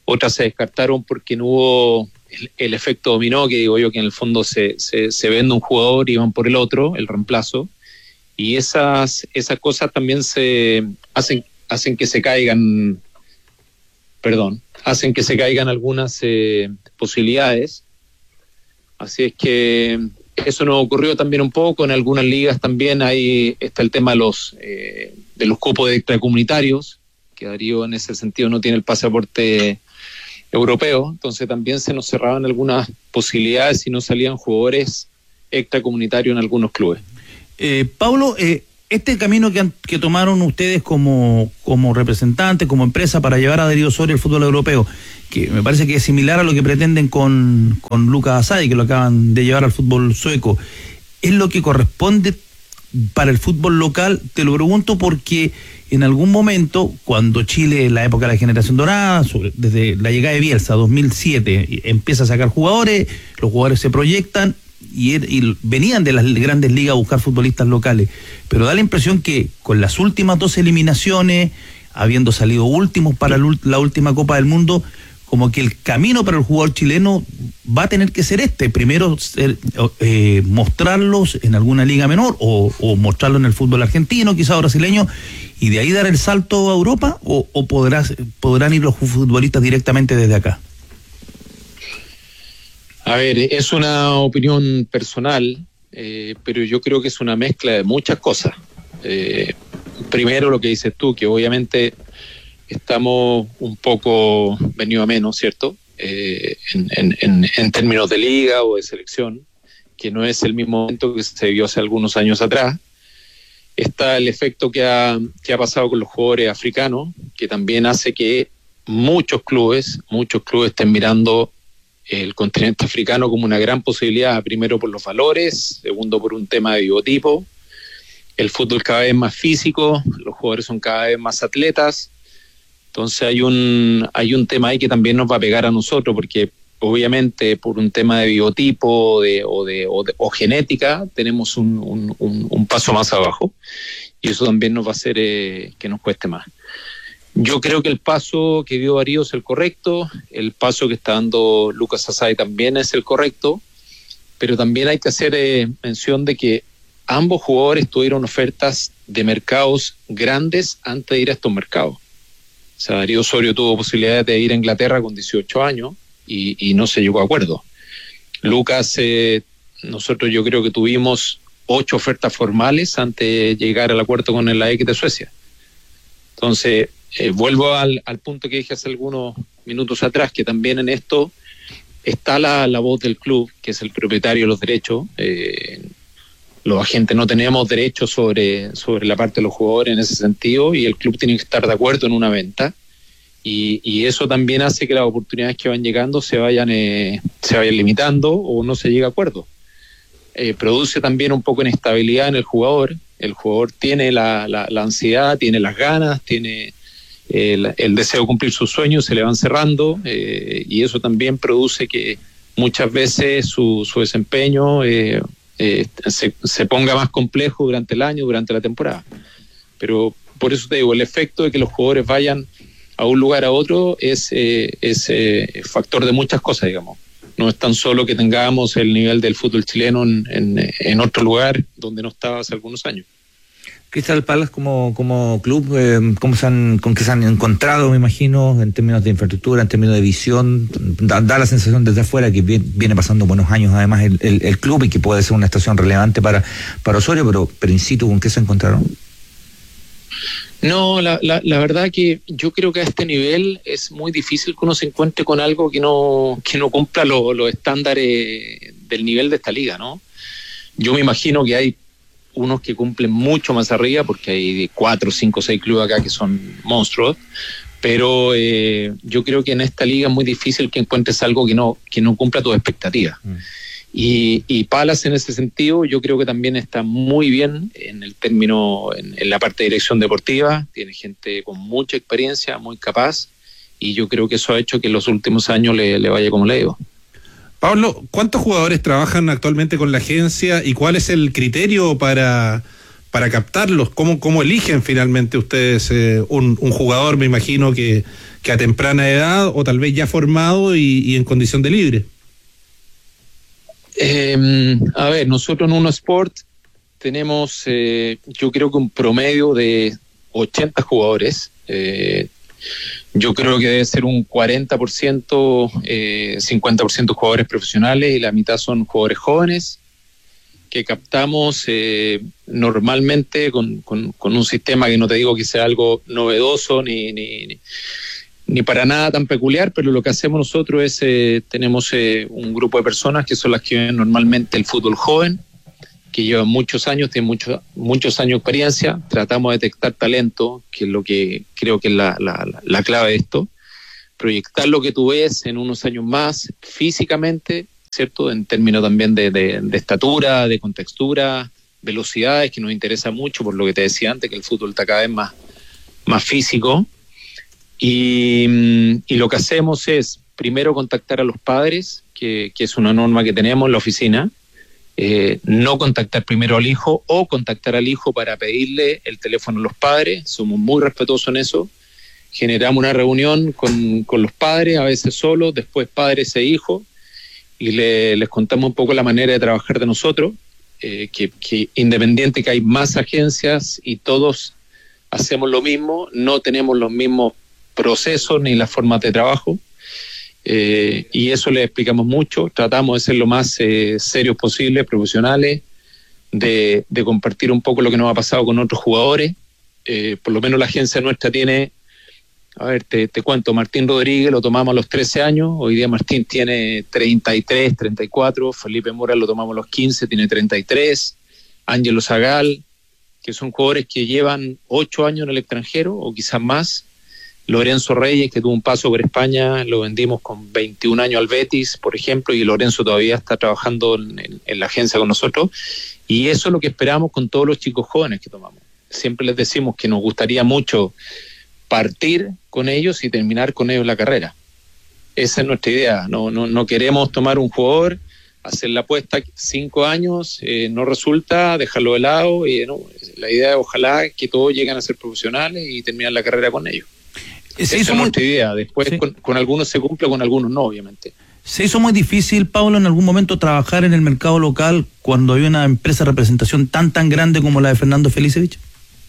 otras se descartaron porque no hubo el, el efecto dominó, que digo yo, que en el fondo se, se, se vende un jugador y van por el otro, el reemplazo, y esas, esas cosas también se hacen, hacen que se caigan, perdón, hacen que se caigan algunas eh, posibilidades. Así es que eso nos ocurrió también un poco en algunas ligas. También ahí está el tema de los eh, de los cupos extracomunitarios, que Darío en ese sentido no tiene el pasaporte europeo, entonces también se nos cerraban algunas posibilidades si no salían jugadores extracomunitarios en algunos clubes. Eh, Pablo, eh, este camino que, han, que tomaron ustedes como, como representantes, como empresa para llevar a Darío Osorio al fútbol europeo, que me parece que es similar a lo que pretenden con, con Lucas Asadi, que lo acaban de llevar al fútbol sueco, ¿es lo que corresponde para el fútbol local? Te lo pregunto porque en algún momento, cuando Chile, en la época de la generación dorada, sobre, desde la llegada de Bielsa, dos mil siete, empieza a sacar jugadores, los jugadores se proyectan, Y, y venían de las grandes ligas a buscar futbolistas locales, pero da la impresión que con las últimas dos eliminaciones, habiendo salido últimos para la última Copa del Mundo, como que el camino para el jugador chileno va a tener que ser este, primero ser, eh, mostrarlos en alguna liga menor o, o mostrarlo en el fútbol argentino, quizás brasileño, y de ahí dar el salto a Europa, o, o podrás, podrán ir los futbolistas directamente desde acá. A ver, es una opinión personal, eh, pero yo creo que es una mezcla de muchas cosas. Eh, primero lo que dices tú, que obviamente estamos un poco venido a menos, ¿cierto? Eh, en, en, en, en términos de liga o de selección, que no es el mismo momento que se vio hace algunos años atrás. Está el efecto que ha, que ha pasado con los jugadores africanos, que también hace que muchos clubes, muchos clubes estén mirando el continente africano como una gran posibilidad, primero por los valores, segundo por un tema de biotipo, el fútbol cada vez más físico, los jugadores son cada vez más atletas, entonces hay un hay un tema ahí que también nos va a pegar a nosotros, porque obviamente por un tema de biotipo de, o, de, o, de, o genética tenemos un, un, un, un paso más abajo, y eso también nos va a hacer eh, que nos cueste más. Yo creo que el paso que dio Darío es el correcto, el paso que está dando Lucas Asadi también es el correcto, pero también hay que hacer eh, mención de que ambos jugadores tuvieron ofertas de mercados grandes antes de ir a estos mercados. O sea, Darío Osorio tuvo posibilidades de ir a Inglaterra con dieciocho años y, y no se llegó a acuerdo. Lucas, eh, nosotros yo creo que tuvimos ocho ofertas formales antes de llegar al acuerdo con el A E C de Suecia. Entonces, Eh, vuelvo al, al punto que dije hace algunos minutos atrás, que también en esto está la, la voz del club, que es el propietario de los derechos. Eh, los agentes no tenemos derechos sobre, sobre la parte de los jugadores en ese sentido, y el club tiene que estar de acuerdo en una venta, y, y eso también hace que las oportunidades que van llegando se vayan, eh, se vayan limitando o no se llegue a acuerdo. Eh, produce también un poco de inestabilidad en el jugador. El jugador tiene la, la, la ansiedad, tiene las ganas, tiene El, el deseo de cumplir sus sueños, se le van cerrando, eh, y eso también produce que muchas veces su, su desempeño eh, eh, se, se ponga más complejo durante el año, durante la temporada. Pero por eso te digo, el efecto de que los jugadores vayan a un lugar a otro es, eh, es eh, factor de muchas cosas, digamos. No es tan solo que tengamos el nivel del fútbol chileno en, en, en otro lugar donde no estaba hace algunos años. Crystal Palace como, como club, eh, ¿cómo se han, ¿con qué se han encontrado, me imagino, en términos de infraestructura, en términos de visión? Da, da la sensación desde afuera que viene, viene pasando buenos años además el, el, el club, y que puede ser una estación relevante para, para Osorio, pero, pero in situ, ¿con qué se encontraron? No, la, la, la verdad que yo creo que a este nivel es muy difícil que uno se encuentre con algo que no, que no cumpla los lo estándares del nivel de esta liga, ¿no? Yo me imagino que hay unos que cumplen mucho más arriba, porque hay cuatro, cinco, seis clubes acá que son monstruos, pero eh, yo creo que en esta liga es muy difícil que encuentres algo que no, que no cumpla tus expectativas. Mm. Y, y Palace en ese sentido yo creo que también está muy bien en el término, en, en la parte de dirección deportiva, tiene gente con mucha experiencia, muy capaz, y yo creo que eso ha hecho que en los últimos años le, le vaya como le digo. Pablo, ¿cuántos jugadores trabajan actualmente con la agencia y cuál es el criterio para, para captarlos? ¿Cómo, cómo eligen finalmente ustedes eh, un, un jugador, me imagino que, que a temprana edad o tal vez ya formado y, y en condición de libre? Eh, a ver, nosotros en Uno Sport tenemos, eh, yo creo que un promedio de ochenta jugadores. Eh, yo creo que debe ser un cuarenta por ciento, eh, cincuenta por ciento jugadores profesionales y la mitad son jugadores jóvenes que captamos eh, normalmente con, con, con un sistema que no te digo que sea algo novedoso ni, ni, ni, ni para nada tan peculiar, pero lo que hacemos nosotros es, eh, tenemos eh, un grupo de personas que son las que ven normalmente el fútbol joven, que llevan muchos años, tienen muchos muchos años de experiencia, tratamos de detectar talento, que es lo que creo que es la, la, la clave de esto, proyectar lo que tú ves en unos años más físicamente, ¿cierto? En términos también de, de, de estatura, de contextura, velocidades, que nos interesa mucho, por lo que te decía antes, que el fútbol está cada vez más, más físico. Y, y lo que hacemos es, primero, contactar a los padres, que, que es una norma que tenemos en la oficina, eh, no contactar primero al hijo o contactar al hijo para pedirle el teléfono a los padres, somos muy respetuosos en eso. Generamos una reunión con, con los padres, a veces solos, después padres e hijos, y le, les contamos un poco la manera de trabajar de nosotros, eh, que, que independiente que hay más agencias y todos hacemos lo mismo, no tenemos los mismos procesos ni las formas de trabajo, eh, y eso les explicamos mucho, tratamos de ser lo más eh, serios posible, profesionales, de, de compartir un poco lo que nos ha pasado con otros jugadores, eh, por lo menos la agencia nuestra tiene... A ver, te, te cuento, Martín Rodríguez lo tomamos a los trece años, hoy día Martín tiene treinta y tres, treinta y cuatro, Felipe Mora lo tomamos a los quince, tiene treinta y tres, Ángelo Zagal, que son jugadores que llevan ocho años en el extranjero o quizás más, Lorenzo Reyes, que tuvo un paso por España, lo vendimos con veintiún años al Betis, por ejemplo, y Lorenzo todavía está trabajando en, en, en la agencia con nosotros, y eso es lo que esperamos con todos los chicos jóvenes que tomamos. Siempre les decimos que nos gustaría mucho partir con ellos y terminar con ellos la carrera. Esa es nuestra idea. No, no, no queremos tomar un jugador, hacer la apuesta cinco años, eh, no resulta, dejarlo de lado. Y, no, la idea es ojalá que todos lleguen a ser profesionales y terminar la carrera con ellos. Esa es nuestra idea. Después sí. con, con algunos se cumple, con algunos no, obviamente. ¿Se hizo muy difícil, Pablo, en algún momento trabajar en el mercado local cuando hay una empresa de representación tan tan grande como la de Fernando Felicevich?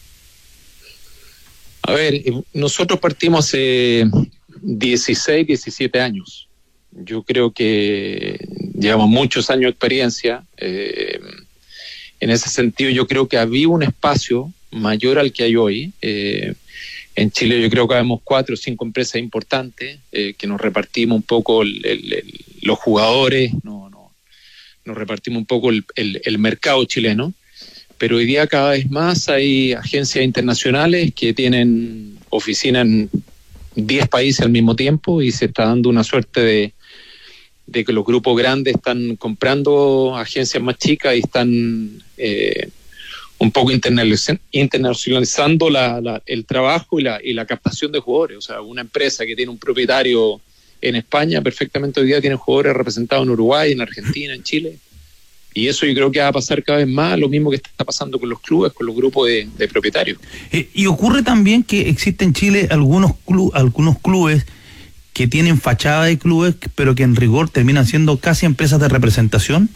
A ver, nosotros partimos hace dieciséis, diecisiete años. Yo creo que llevamos muchos años de experiencia. Eh, en ese sentido, yo creo que había un espacio mayor al que hay hoy. Eh, en Chile yo creo que habemos cuatro o cinco empresas importantes eh, que nos repartimos un poco el, el, el, los jugadores, no, no, nos repartimos un poco el, el, el mercado chileno. Pero hoy día cada vez más hay agencias internacionales que tienen oficina en diez países al mismo tiempo y se está dando una suerte de, de que los grupos grandes están comprando agencias más chicas y están eh, un poco internacionalizando la, la, el trabajo y la, y la captación de jugadores. O sea, una empresa que tiene un propietario en España perfectamente hoy día tiene jugadores representados en Uruguay, en Argentina, en Chile. Y eso yo creo que va a pasar cada vez más, lo mismo que está pasando con los clubes, con los grupos de, de propietarios. Eh, y ocurre también que existe en Chile algunos, clu- algunos clubes que tienen fachada de clubes, pero que en rigor terminan siendo casi empresas de representación.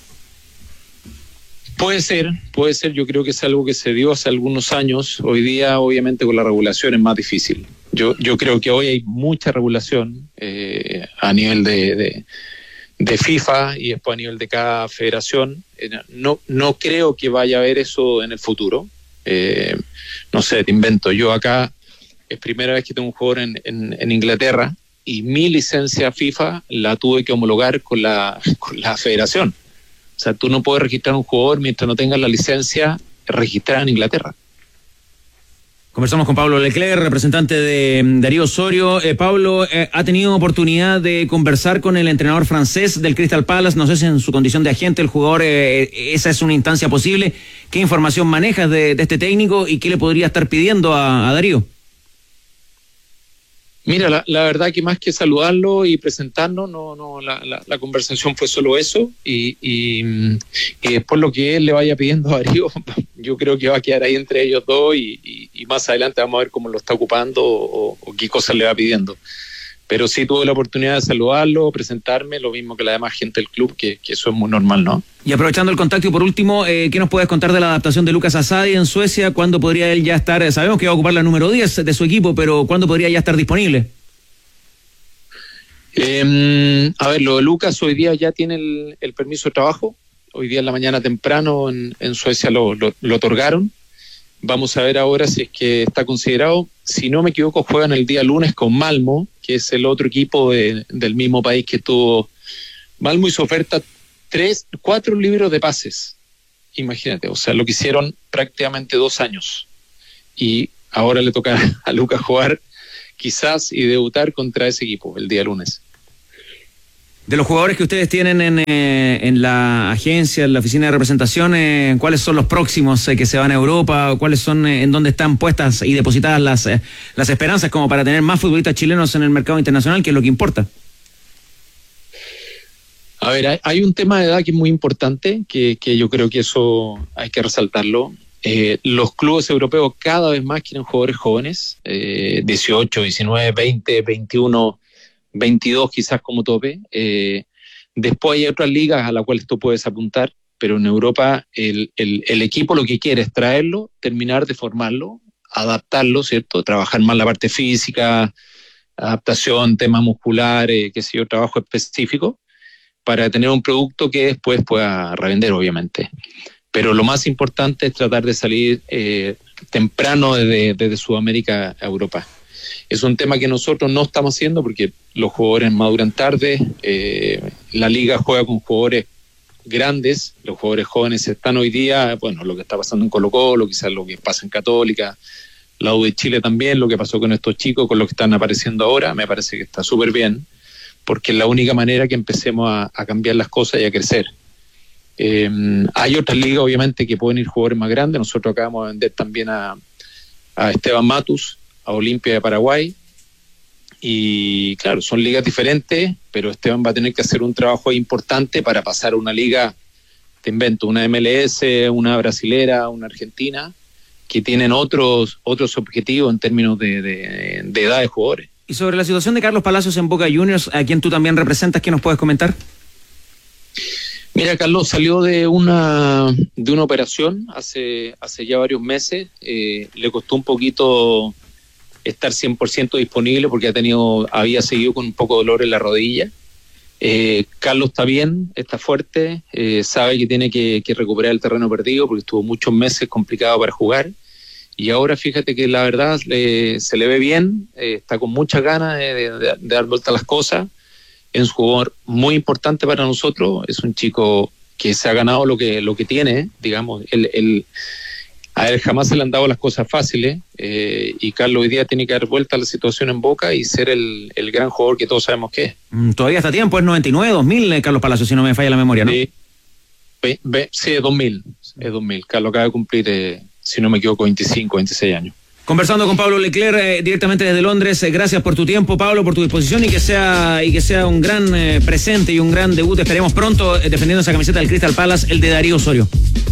Puede ser, puede ser, yo creo que es algo que se dio hace algunos años. Hoy día, obviamente, con la regulación es más difícil. Yo, yo creo que hoy hay mucha regulación eh, a nivel de... de de FIFA y después a nivel de cada federación. No, no creo que vaya a haber eso en el futuro. Eh, no sé, te invento. Yo acá es primera vez que tengo un jugador en, en, en Inglaterra y mi licencia FIFA la tuve que homologar con la, con la federación. O sea, tú no puedes registrar un jugador mientras no tengas la licencia registrada en Inglaterra. Conversamos con Pablo Leclerc, representante de Darío Osorio. Eh, Pablo, eh, ¿ha tenido oportunidad de conversar con el entrenador francés del Crystal Palace? No sé si en su condición de agente el jugador, eh, esa es una instancia posible. ¿Qué información manejas de, de este técnico y qué le podría estar pidiendo a, a Darío? Mira, la, la verdad que más que saludarlo y presentarnos, no, no, la, la, la conversación fue solo eso y, y, y después lo que él le vaya pidiendo a Darío, yo creo que va a quedar ahí entre ellos dos y, y, y más adelante vamos a ver cómo lo está ocupando o, o qué cosas le va pidiendo. Pero sí tuve la oportunidad de saludarlo, presentarme, lo mismo que la demás gente del club, que, que eso es muy normal, ¿no? Y aprovechando el contacto y por último, eh, ¿qué nos puedes contar de la adaptación de Lucas Asadi en Suecia? ¿Cuándo podría él ya estar? Sabemos que va a ocupar la número diez de su equipo, pero ¿cuándo podría ya estar disponible? Eh, a ver, lo de Lucas hoy día ya tiene el, el permiso de trabajo. Hoy día en la mañana temprano en, en Suecia lo, lo, lo otorgaron. Vamos a ver ahora si es que está considerado. Si no me equivoco, juegan el día lunes con Malmo, que es el otro equipo de, del mismo país que tuvo. Malmo hizo oferta tres, cuatro libros de pases. Imagínate, o sea, lo que hicieron prácticamente dos años. Y ahora le toca a Lucas jugar quizás y debutar contra ese equipo el día lunes. De los jugadores que ustedes tienen en, eh, en la agencia, en la oficina de representación, eh, ¿cuáles son los próximos eh, que se van a Europa? ¿Cuáles son, eh, en dónde están puestas y depositadas las, eh, las esperanzas como para tener más futbolistas chilenos en el mercado internacional, que es lo que importa? A ver, hay, hay un tema de edad que es muy importante, que, que yo creo que eso hay que resaltarlo. Eh, los clubes europeos cada vez más quieren jugadores jóvenes, eh, dieciocho, diecinueve, veinte, veintiuno, veintidós quizás como tope. Eh, después hay otras ligas a las cuales tú puedes apuntar, pero en Europa el, el, el equipo lo que quiere es traerlo, terminar de formarlo, adaptarlo, ¿cierto? Trabajar más la parte física, adaptación, temas musculares, qué sé yo, trabajo específico, para tener un producto que después pueda revender, obviamente. Pero lo más importante es tratar de salir eh, temprano desde, desde Sudamérica a Europa. Es un tema que nosotros no estamos haciendo porque los jugadores maduran tarde, eh, la liga juega con jugadores grandes, los jugadores jóvenes están hoy día, bueno, lo que está pasando en Colo-Colo, quizás lo que pasa en Católica, la U de Chile también, lo que pasó con estos chicos, con los que están apareciendo ahora, me parece que está súper bien, porque es la única manera que empecemos a, a cambiar las cosas y a crecer. Eh, hay otras ligas obviamente que pueden ir jugadores más grandes, nosotros acabamos de vender también a, a Esteban Matus, a Olimpia de Paraguay, y claro, son ligas diferentes, pero Esteban va a tener que hacer un trabajo importante para pasar a una liga, te invento, una M L S, una brasilera, una argentina, que tienen otros otros objetivos en términos de, de, de edad de jugadores. Y sobre la situación de Carlos Palacios en Boca Juniors, a quien tú también representas, ¿qué nos puedes comentar? Mira, Carlos salió de una de una operación hace, hace ya varios meses, eh, le costó un poquito estar cien por ciento disponible porque ha tenido, había seguido con un poco de dolor en la rodilla. Eh, Carlos está bien, está fuerte, eh, sabe que tiene que, que recuperar el terreno perdido porque estuvo muchos meses complicado para jugar y ahora fíjate que la verdad eh, se le ve bien, eh, está con muchas ganas de, de, de dar vuelta a las cosas. Es un jugador muy importante para nosotros, es un chico que se ha ganado lo que, lo que tiene, digamos, el, el a él jamás se le han dado las cosas fáciles eh, y Carlos hoy día tiene que dar vuelta a la situación en Boca y ser el, el gran jugador que todos sabemos que es. Mm, todavía está a tiempo, es noventa y nueve, dos mil, eh, Carlos Palacios, si no me falla la memoria, ¿no? Sí, ve, ve, sí es dos mil, es dos mil. Carlos acaba de cumplir, eh, si no me equivoco, veinticinco, veintiséis años. Conversando con Pablo Leclerc eh, directamente desde Londres, eh, gracias por tu tiempo, Pablo, por tu disposición y que sea y que sea un gran eh, presente y un gran debut, esperemos pronto, eh, defendiendo esa camiseta del Crystal Palace, el de Darío Osorio.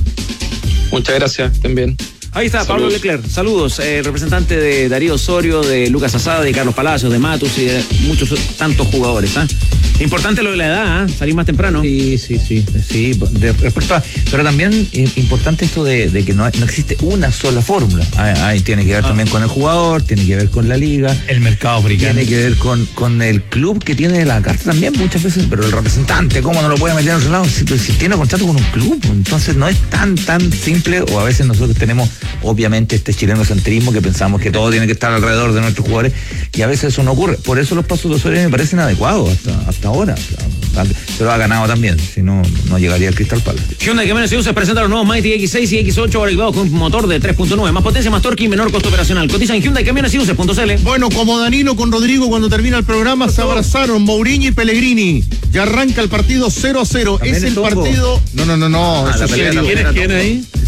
Muchas gracias, estén bien. Ahí está, Saludos. Pablo Leclerc, saludos, eh, representante de Darío Osorio, de Lucas Asada, de Carlos Palacios, de Matus y de muchos tantos jugadores. ¿eh? Importante lo de la edad, ¿eh? Salir más temprano. Sí, sí, sí, sí, de, respecto a, pero también eh, importante esto de, de que no, no existe una sola fórmula. Ahí, ahí tiene que ver ah. también con el jugador, tiene que ver con la liga, el mercado africano, tiene que ver con, con el club que tiene la carta también muchas veces, pero el representante, ¿cómo no lo puede meter en otro lado? Si, si tiene contrato con un club, entonces no es tan, tan simple, o a veces nosotros tenemos obviamente este chilenocentrismo que pensamos que todo tiene que estar alrededor de nuestros jugadores y a veces eso no ocurre. Por eso los pasos de Osorio me parecen adecuados hasta, hasta ahora. Se lo ha ganado también, si no, no llegaría al Crystal Palace. Hyundai Camiones y Buses presenta los nuevos Mighty X seis y X ocho ahora equipados con un motor de tres punto nueve, más potencia, más torque y menor costo operacional. Cotiza en Hyundai Camiones y Buses punto c l. Bueno, como Danilo con Rodrigo cuando termina el programa se abrazaron Mourinho y Pellegrini. Ya arranca el partido cero a cero. Es el Tongo. partido. No, no, no, no. Ah, eso la sí, pelea digo. ¿Quién es quién ahí?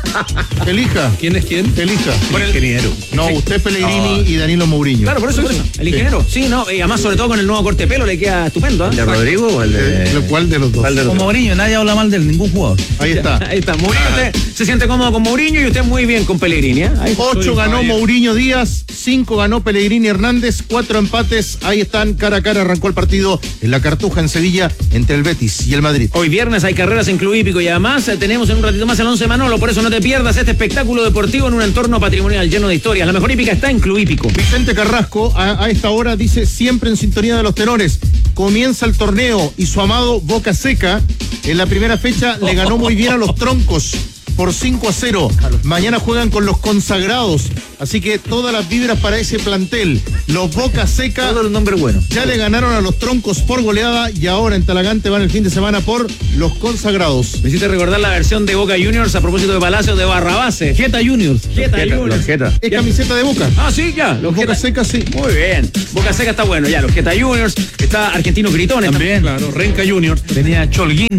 Elija. ¿Quién es quién? Elija. El ingeniero. No, usted Pellegrini y Danilo Mourinho. Claro, por eso, por eso. El ingeniero. Sí, no, y además, sobre todo con el nuevo corte de pelo, le queda estupendo. ¿eh? ¿El de Rodrigo o el de.? ¿El cuál de los dos? Como Mourinho, nadie habla mal de ningún jugador. Ahí está. Ahí está. Mourinho, usted se siente cómodo con Mourinho y usted muy bien con Pellegrini. ¿eh? Ahí Ocho ganó Mourinho Díaz, cinco ganó Pellegrini Hernández, cuatro empates. Ahí están, cara a cara arrancó el partido en la Cartuja en Sevilla entre el Betis y el Madrid. Hoy viernes hay carreras en Club Hípico y además eh, tenemos en un ratito más el once Manolo, por eso no te pierdas este espectáculo deportivo en un entorno patrimonial lleno de historias. La mejor hípica está en Club Hípico. Vicente Carrasco a, a esta hora dice siempre en sintonía de los tenores. Comienza el torneo y su amado Boca Seca en la primera fecha le ganó muy bien a los Troncos por cinco a cero. Mañana juegan con los consagrados, así que todas las vibras para ese plantel. Los Boca Seca, todos los nombres buenos. Ya le ganaron a los Troncos por goleada y ahora en Talagante van el fin de semana por los consagrados. Me hiciste recordar la versión de Boca Juniors a propósito de Palacio de Barrabase. Jeta Juniors. Jeta Juniors. Jeta. Es camiseta de Boca. Ah, sí, ya. Los Boca Seca, sí. Muy bien. Boca Seca está bueno, ya. Los Jeta Juniors. Está Argentino Gritones también. Claro, Renca Juniors. Venía Cholguín.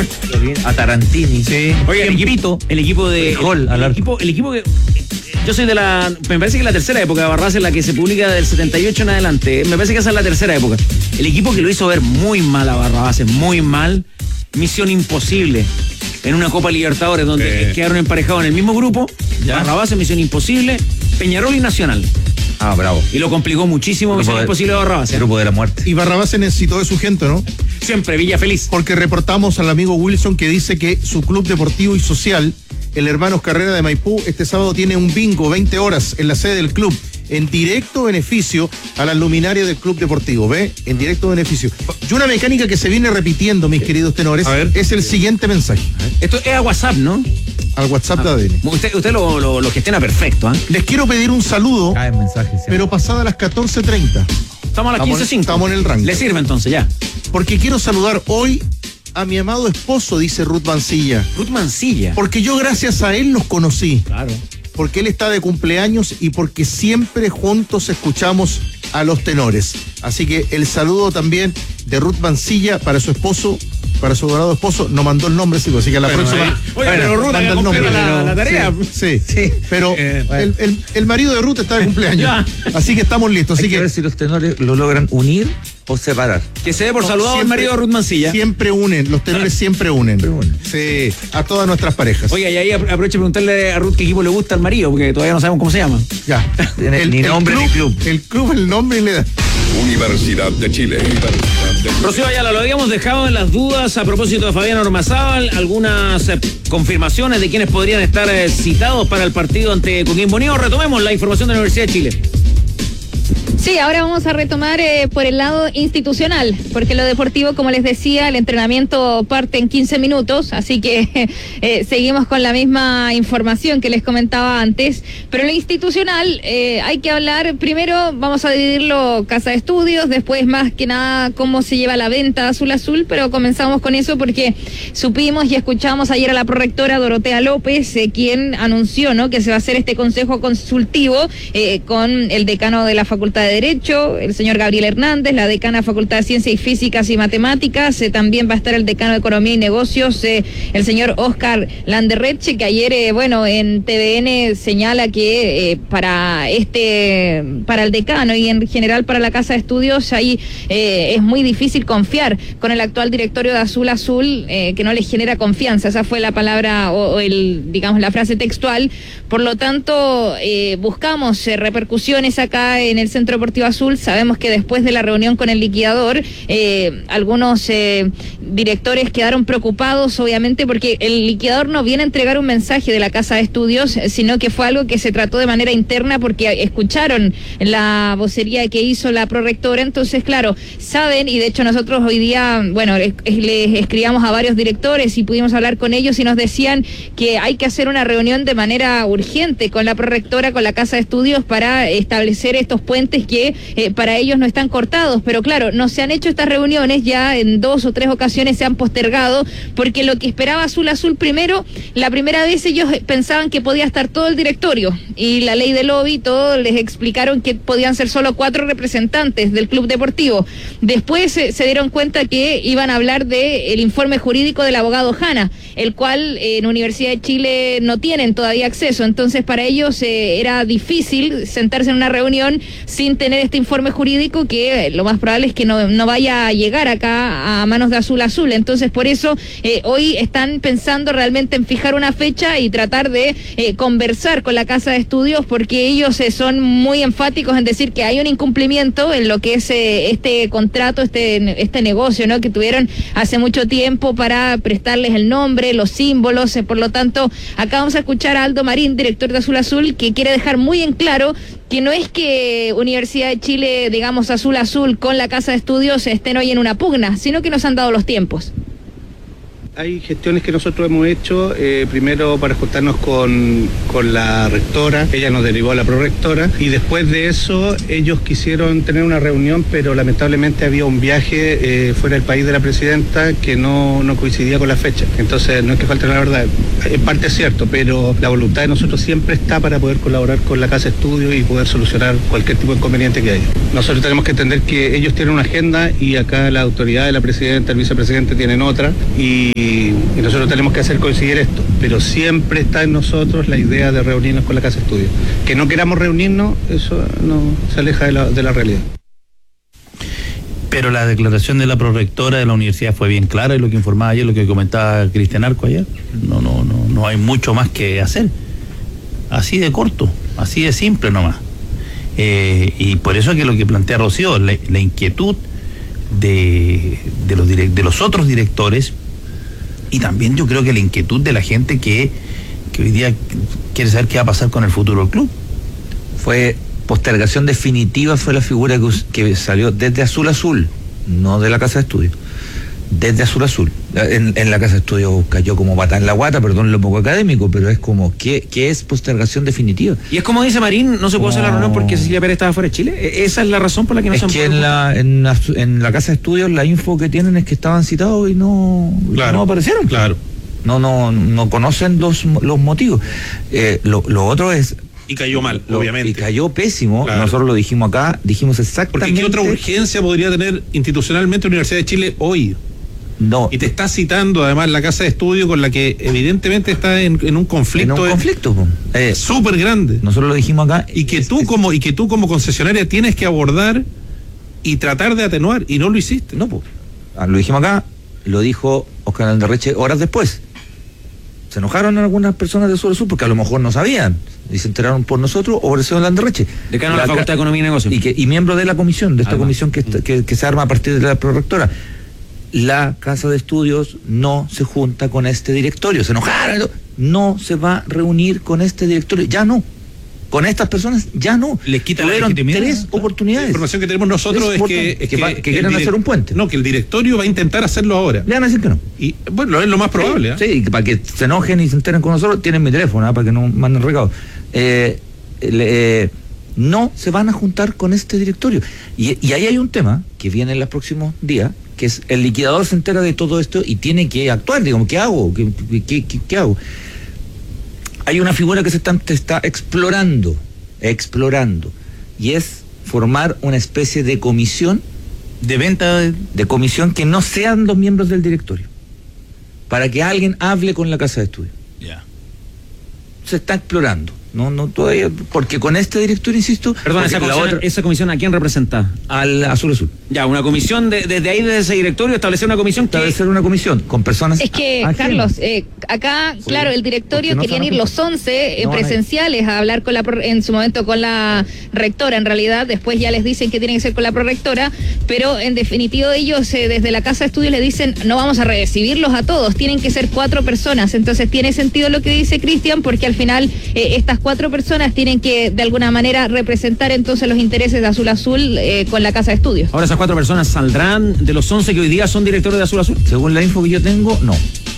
A Tarantini. Sí. Oye, el equipo, el equipo de. Gol, el, el equipo, el equipo que. Yo soy de la. Me parece que la tercera época de Barrabás es la que se publica del setenta y ocho en adelante. Me parece que esa es la tercera época. El equipo que lo hizo ver muy mal a Barrabás, muy mal. Misión imposible. En una Copa Libertadores donde eh. quedaron emparejados en el mismo grupo. ¿Ya? Barrabás, Misión Imposible, Peñarol y Nacional. Ah, bravo. Y lo complicó muchísimo Misión de, Imposible a Barrabás. El grupo de la muerte. Y Barrabás se necesitó de su gente, ¿no? Siempre, Villa Feliz. Porque reportamos al amigo Wilson que dice que su club deportivo y social, el Hermanos Carrera de Maipú, este sábado tiene un bingo, veinte horas, en la sede del club, en directo beneficio a la luminaria del club deportivo, ¿ve? En directo beneficio. Y una mecánica que se viene repitiendo, mis queridos tenores, es el siguiente mensaje. Esto es a WhatsApp, ¿no? Al WhatsApp ah, de A D N. Usted, usted lo, lo, lo gestiona perfecto, ¿eh? Les quiero pedir un saludo, ah, mensaje, sí. pero pasada las catorce treinta. Estamos a las quince cinco. Estamos en el ranking. Le sirve entonces, ya. Porque quiero saludar hoy a mi amado esposo, dice Ruth Mancilla. Ruth Mancilla. Porque yo gracias a él los conocí. Claro. Porque él está de cumpleaños y porque siempre juntos escuchamos a los tenores. Así que el saludo también de Ruth Mancilla para su esposo, para su dorado esposo. No mandó el nombre, sí, así que a la bueno, próxima. Eh. Oye, bueno, pero Ruth manda el nombre. La, la tarea. Sí, sí. sí. Pero eh, bueno. el, el, el marido de Ruth está de cumpleaños. Así que estamos listos. Así Hay que, que ver si los tenores lo logran unir o separar. Que se dé por no, saludado al marido de Ruth Mancilla. Siempre unen, los tenores ah. siempre unen. Siempre unen. Sí, a todas nuestras parejas. Oiga, y ahí aprovecho de preguntarle a Ruth qué equipo le gusta al marido, porque todavía no sabemos cómo se llama. Ya. el, ni nombre club, ni club. El club, el nombre y le da. Universidad de Chile. Universidad de... Rocío Ayala, lo habíamos dejado en las dudas a propósito de Fabián Ormazábal, algunas eh, confirmaciones de quienes podrían estar eh, citados para el partido ante Coquimbo Unido. Retomemos la información de la Universidad de Chile. Sí, ahora vamos a retomar eh, por el lado institucional, porque lo deportivo, como les decía, el entrenamiento parte en quince minutos, así que eh, seguimos con la misma información que les comentaba antes, pero en lo institucional eh, hay que hablar, primero vamos a dividirlo casa de estudios, después más que nada cómo se lleva la venta Azul Azul, pero comenzamos con eso porque supimos y escuchamos ayer a la prorectora Dorotea López, eh, quien anunció, ¿no?, que se va a hacer este consejo consultivo eh, con el decano de la Facultad de Derecho, el señor Gabriel Hernández, la decana de Facultad de Ciencias y Físicas y Matemáticas, eh, también va a estar el decano de Economía y Negocios, eh, el señor Oscar Landerreche, que ayer, eh, bueno, en T V N señala que eh, para este, para el decano y en general para la Casa de Estudios, ahí eh, es muy difícil confiar con el actual directorio de Azul Azul, eh, que no les genera confianza, esa fue la palabra o, o el, digamos, la frase textual, por lo tanto, eh, buscamos eh, repercusiones acá en el Centro Deportivo Azul. Sabemos que después de la reunión con el liquidador, eh, algunos eh, directores quedaron preocupados, obviamente, porque el liquidador no viene a entregar un mensaje de la Casa de Estudios, sino que fue algo que se trató de manera interna porque escucharon la vocería que hizo la prorectora. Entonces, claro, saben, y de hecho nosotros hoy día, bueno, les, les escribíamos a varios directores y pudimos hablar con ellos y nos decían que hay que hacer una reunión de manera urgente con la prorectora, con la Casa de Estudios, para establecer estos puentes que eh, para ellos no están cortados, pero claro, no se han hecho estas reuniones, ya en dos o tres ocasiones se han postergado, porque lo que esperaba Azul Azul primero, la primera vez ellos pensaban que podía estar todo el directorio, y la ley de lobby, todo les explicaron que podían ser solo cuatro representantes del club deportivo. Después eh, se dieron cuenta que iban a hablar del informe jurídico del abogado Jana, el cual eh, en Universidad de Chile no tienen todavía acceso, entonces para ellos eh, era difícil sentarse en una reunión sin tener este informe jurídico, que eh, lo más probable es que no, no vaya a llegar acá a manos de Azul Azul. Entonces por eso eh, hoy están pensando realmente en fijar una fecha y tratar de eh, conversar con la Casa de Estudios, porque ellos eh, son muy enfáticos en decir que hay un incumplimiento en lo que es eh, este contrato, este, este negocio, ¿no?, que tuvieron hace mucho tiempo para prestarles el nombre, los símbolos. Eh, por lo tanto, acá vamos a escuchar a Aldo Marín, director de Azul Azul, que quiere dejar muy en claro que no es que Universidad de Chile, digamos, Azul Azul con la Casa de Estudios estén hoy en una pugna, sino que nos han dado los tiempos. Hay gestiones que nosotros hemos hecho, eh, primero para juntarnos con, con la rectora, ella nos derivó a la prorectora, y después de eso ellos quisieron tener una reunión, pero lamentablemente había un viaje eh, fuera del país de la presidenta que no, no coincidía con la fecha. Entonces no es que falte la verdad, en parte es cierto, pero la voluntad de nosotros siempre está para poder colaborar con la Casa de Estudios y poder solucionar cualquier tipo de inconveniente que haya. Nosotros tenemos que entender que ellos tienen una agenda y acá la autoridad de la presidenta, el vicepresidente tienen otra, y Y, y nosotros tenemos que hacer coincidir esto, pero siempre está en nosotros la idea de reunirnos con la Casa de Estudios. Que no queramos reunirnos, eso no se aleja de la, de la realidad. Pero la declaración de la prorectora de la universidad fue bien clara, y lo que informaba ayer, lo que comentaba Cristian Arco ayer, no, no, no, no hay mucho más que hacer. Así de corto, así de simple nomás. Eh, y por eso es que lo que plantea Rocío, la, la inquietud de, de, los direct, de los otros directores, y también yo creo que la inquietud de la gente que, que hoy día quiere saber qué va a pasar con el futuro del club. Fue postergación definitiva, fue la figura que, que salió desde Azul Azul, no de la Casa de Estudios, desde Azul Azul. En, en la Casa de Estudios cayó como pata en la guata, perdón lo poco académico, pero es como, ¿qué, qué es postergación definitiva? Y es como dice Marín, no se puede no. hacer la reunión porque Cecilia Pérez estaba fuera de Chile. ¿Esa es la razón por la que no es se han que en la, en, la, en la Casa de Estudios la info que tienen es que estaban citados y no, claro, no aparecieron. Claro. No, no, no conocen los, los motivos. Eh, lo, lo otro es... Y cayó mal, lo, obviamente. Y cayó pésimo. Claro. Nosotros lo dijimos acá, dijimos exactamente... Porque ¿qué otra urgencia podría tener institucionalmente la Universidad de Chile hoy? No. Y te está citando además la Casa de Estudio, con la que evidentemente está en, en un conflicto. En un conflicto, eh, súper grande. Nosotros lo dijimos acá. Y que tú como y que tú como concesionaria tienes que abordar y tratar de atenuar, y no lo hiciste. No, pues. Lo dijimos acá, lo dijo Oscar Alderreche horas después. Se enojaron algunas personas de Sur Sur porque a lo mejor no sabían y se enteraron por nosotros o por el señor Alderreche. Decano de la Facultad de Economía y Negocios. Y, que, y miembro de la comisión, de esta Alma. comisión que, que, que se arma a partir de la prorectora. La Casa de Estudios no se junta con este directorio. Se enojaron. No se va a reunir con este directorio. Ya no. Con estas personas, ya no. Les quita Tuvieron la legitimidad. tres oportunidades. La información que tenemos nosotros es, es que, que, es que, va, que quieren direct... hacer un puente. No, que el directorio va a intentar hacerlo ahora. Le van a decir que no. Y bueno, es lo más probable. Sí, ¿eh? sí, para que se enojen y se enteren con nosotros, tienen mi teléfono, ¿eh? Para que no manden recado. Eh, eh, no se van a juntar con este directorio. Y, y ahí hay un tema que viene en los próximos días, que es el liquidador se entera de todo esto y tiene que actuar. Digamos, ¿qué hago? ¿Qué, qué, qué, qué hago? Hay una figura que se está, se está explorando, explorando, y es formar una especie de comisión de venta de, de comisión que no sean los miembros del directorio, para que alguien hable con la Casa de Estudios. Ya. Yeah. Se está explorando. No, no todavía, porque con este director, insisto. Perdón, esa comisión, otra, esa comisión ¿a quién representa? Al Azul Azul. Ya, una comisión, de, desde ahí, desde ese directorio, establecer una comisión. Establecer que... una comisión con personas. Es que, ajenas. Carlos, eh, acá, sí, claro, el directorio no querían ir los once eh, no, presenciales a hablar con la, en su momento con la rectora, en realidad, después ya les dicen que tienen que ser con la prorectora, pero en definitiva ellos eh, desde la Casa de Estudios le dicen, no vamos a recibirlos a todos, tienen que ser cuatro personas. Entonces tiene sentido lo que dice Cristian, porque al final eh, estas cuatro personas tienen que de alguna manera representar entonces los intereses de Azul Azul eh, con la Casa de Estudios. Ahora esas cuatro personas saldrán de los once que hoy día son directores de Azul Azul. Según la info que yo tengo, no.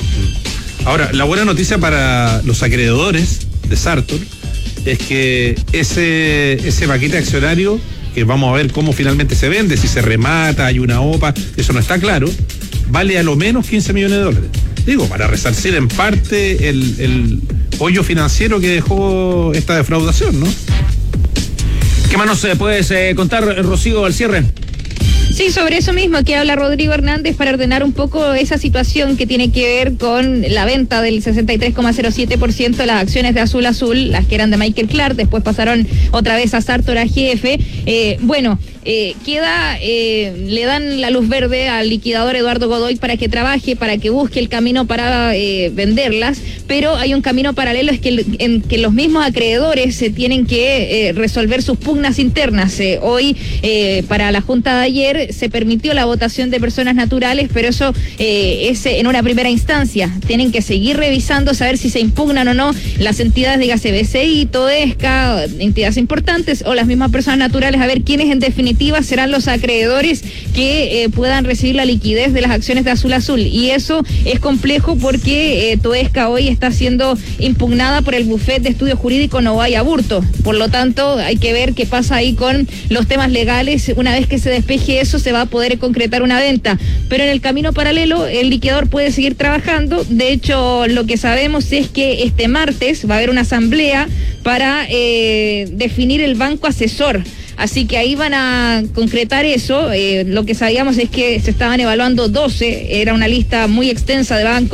Ahora, la buena noticia para los acreedores de Sartor es que ese, ese paquete accionario que vamos a ver cómo finalmente se vende, si se remata, hay una O P A, eso no está claro, vale a lo menos quince millones de dólares. Digo, para resarcir en parte el, el hoyo financiero que dejó esta defraudación, ¿no? ¿Qué más nos puedes eh, contar, Rocío, al cierre? Sí, sobre eso mismo que habla Rodrigo Hernández para ordenar un poco esa situación que tiene que ver con la venta del sesenta y tres coma cero siete por ciento de las acciones de Azul Azul, las que eran de Michael Clark, después pasaron otra vez a Sartor A G F. Eh, bueno, eh, queda, eh, le dan la luz verde al liquidador Eduardo Godoy para que trabaje, para que busque el camino para eh, venderlas, pero hay un camino paralelo, es que el, en que los mismos acreedores se tienen que eh, resolver sus pugnas internas. Eh, hoy, eh, para la junta de ayer, se permitió la votación de personas naturales, pero eso eh, es en una primera instancia. Tienen que seguir revisando, saber si se impugnan o no las entidades de G A B C I, Todesca, entidades importantes o las mismas personas naturales, a ver quiénes en definitiva serán los acreedores que eh, puedan recibir la liquidez de las acciones de Azul Azul. Y eso es complejo porque eh, Todesca hoy está siendo impugnada por el bufete de estudio jurídico Novay Aburto. Por lo tanto, hay que ver qué pasa ahí con los temas legales. Una vez que se despeje eso, se va a poder concretar una venta, pero en el camino paralelo el liquidador puede seguir trabajando. De hecho, lo que sabemos es que este martes va a haber una asamblea para eh, definir el banco asesor. Así que ahí van a concretar eso. Eh, lo que sabíamos es que se estaban evaluando doce, era una lista muy extensa de bancos.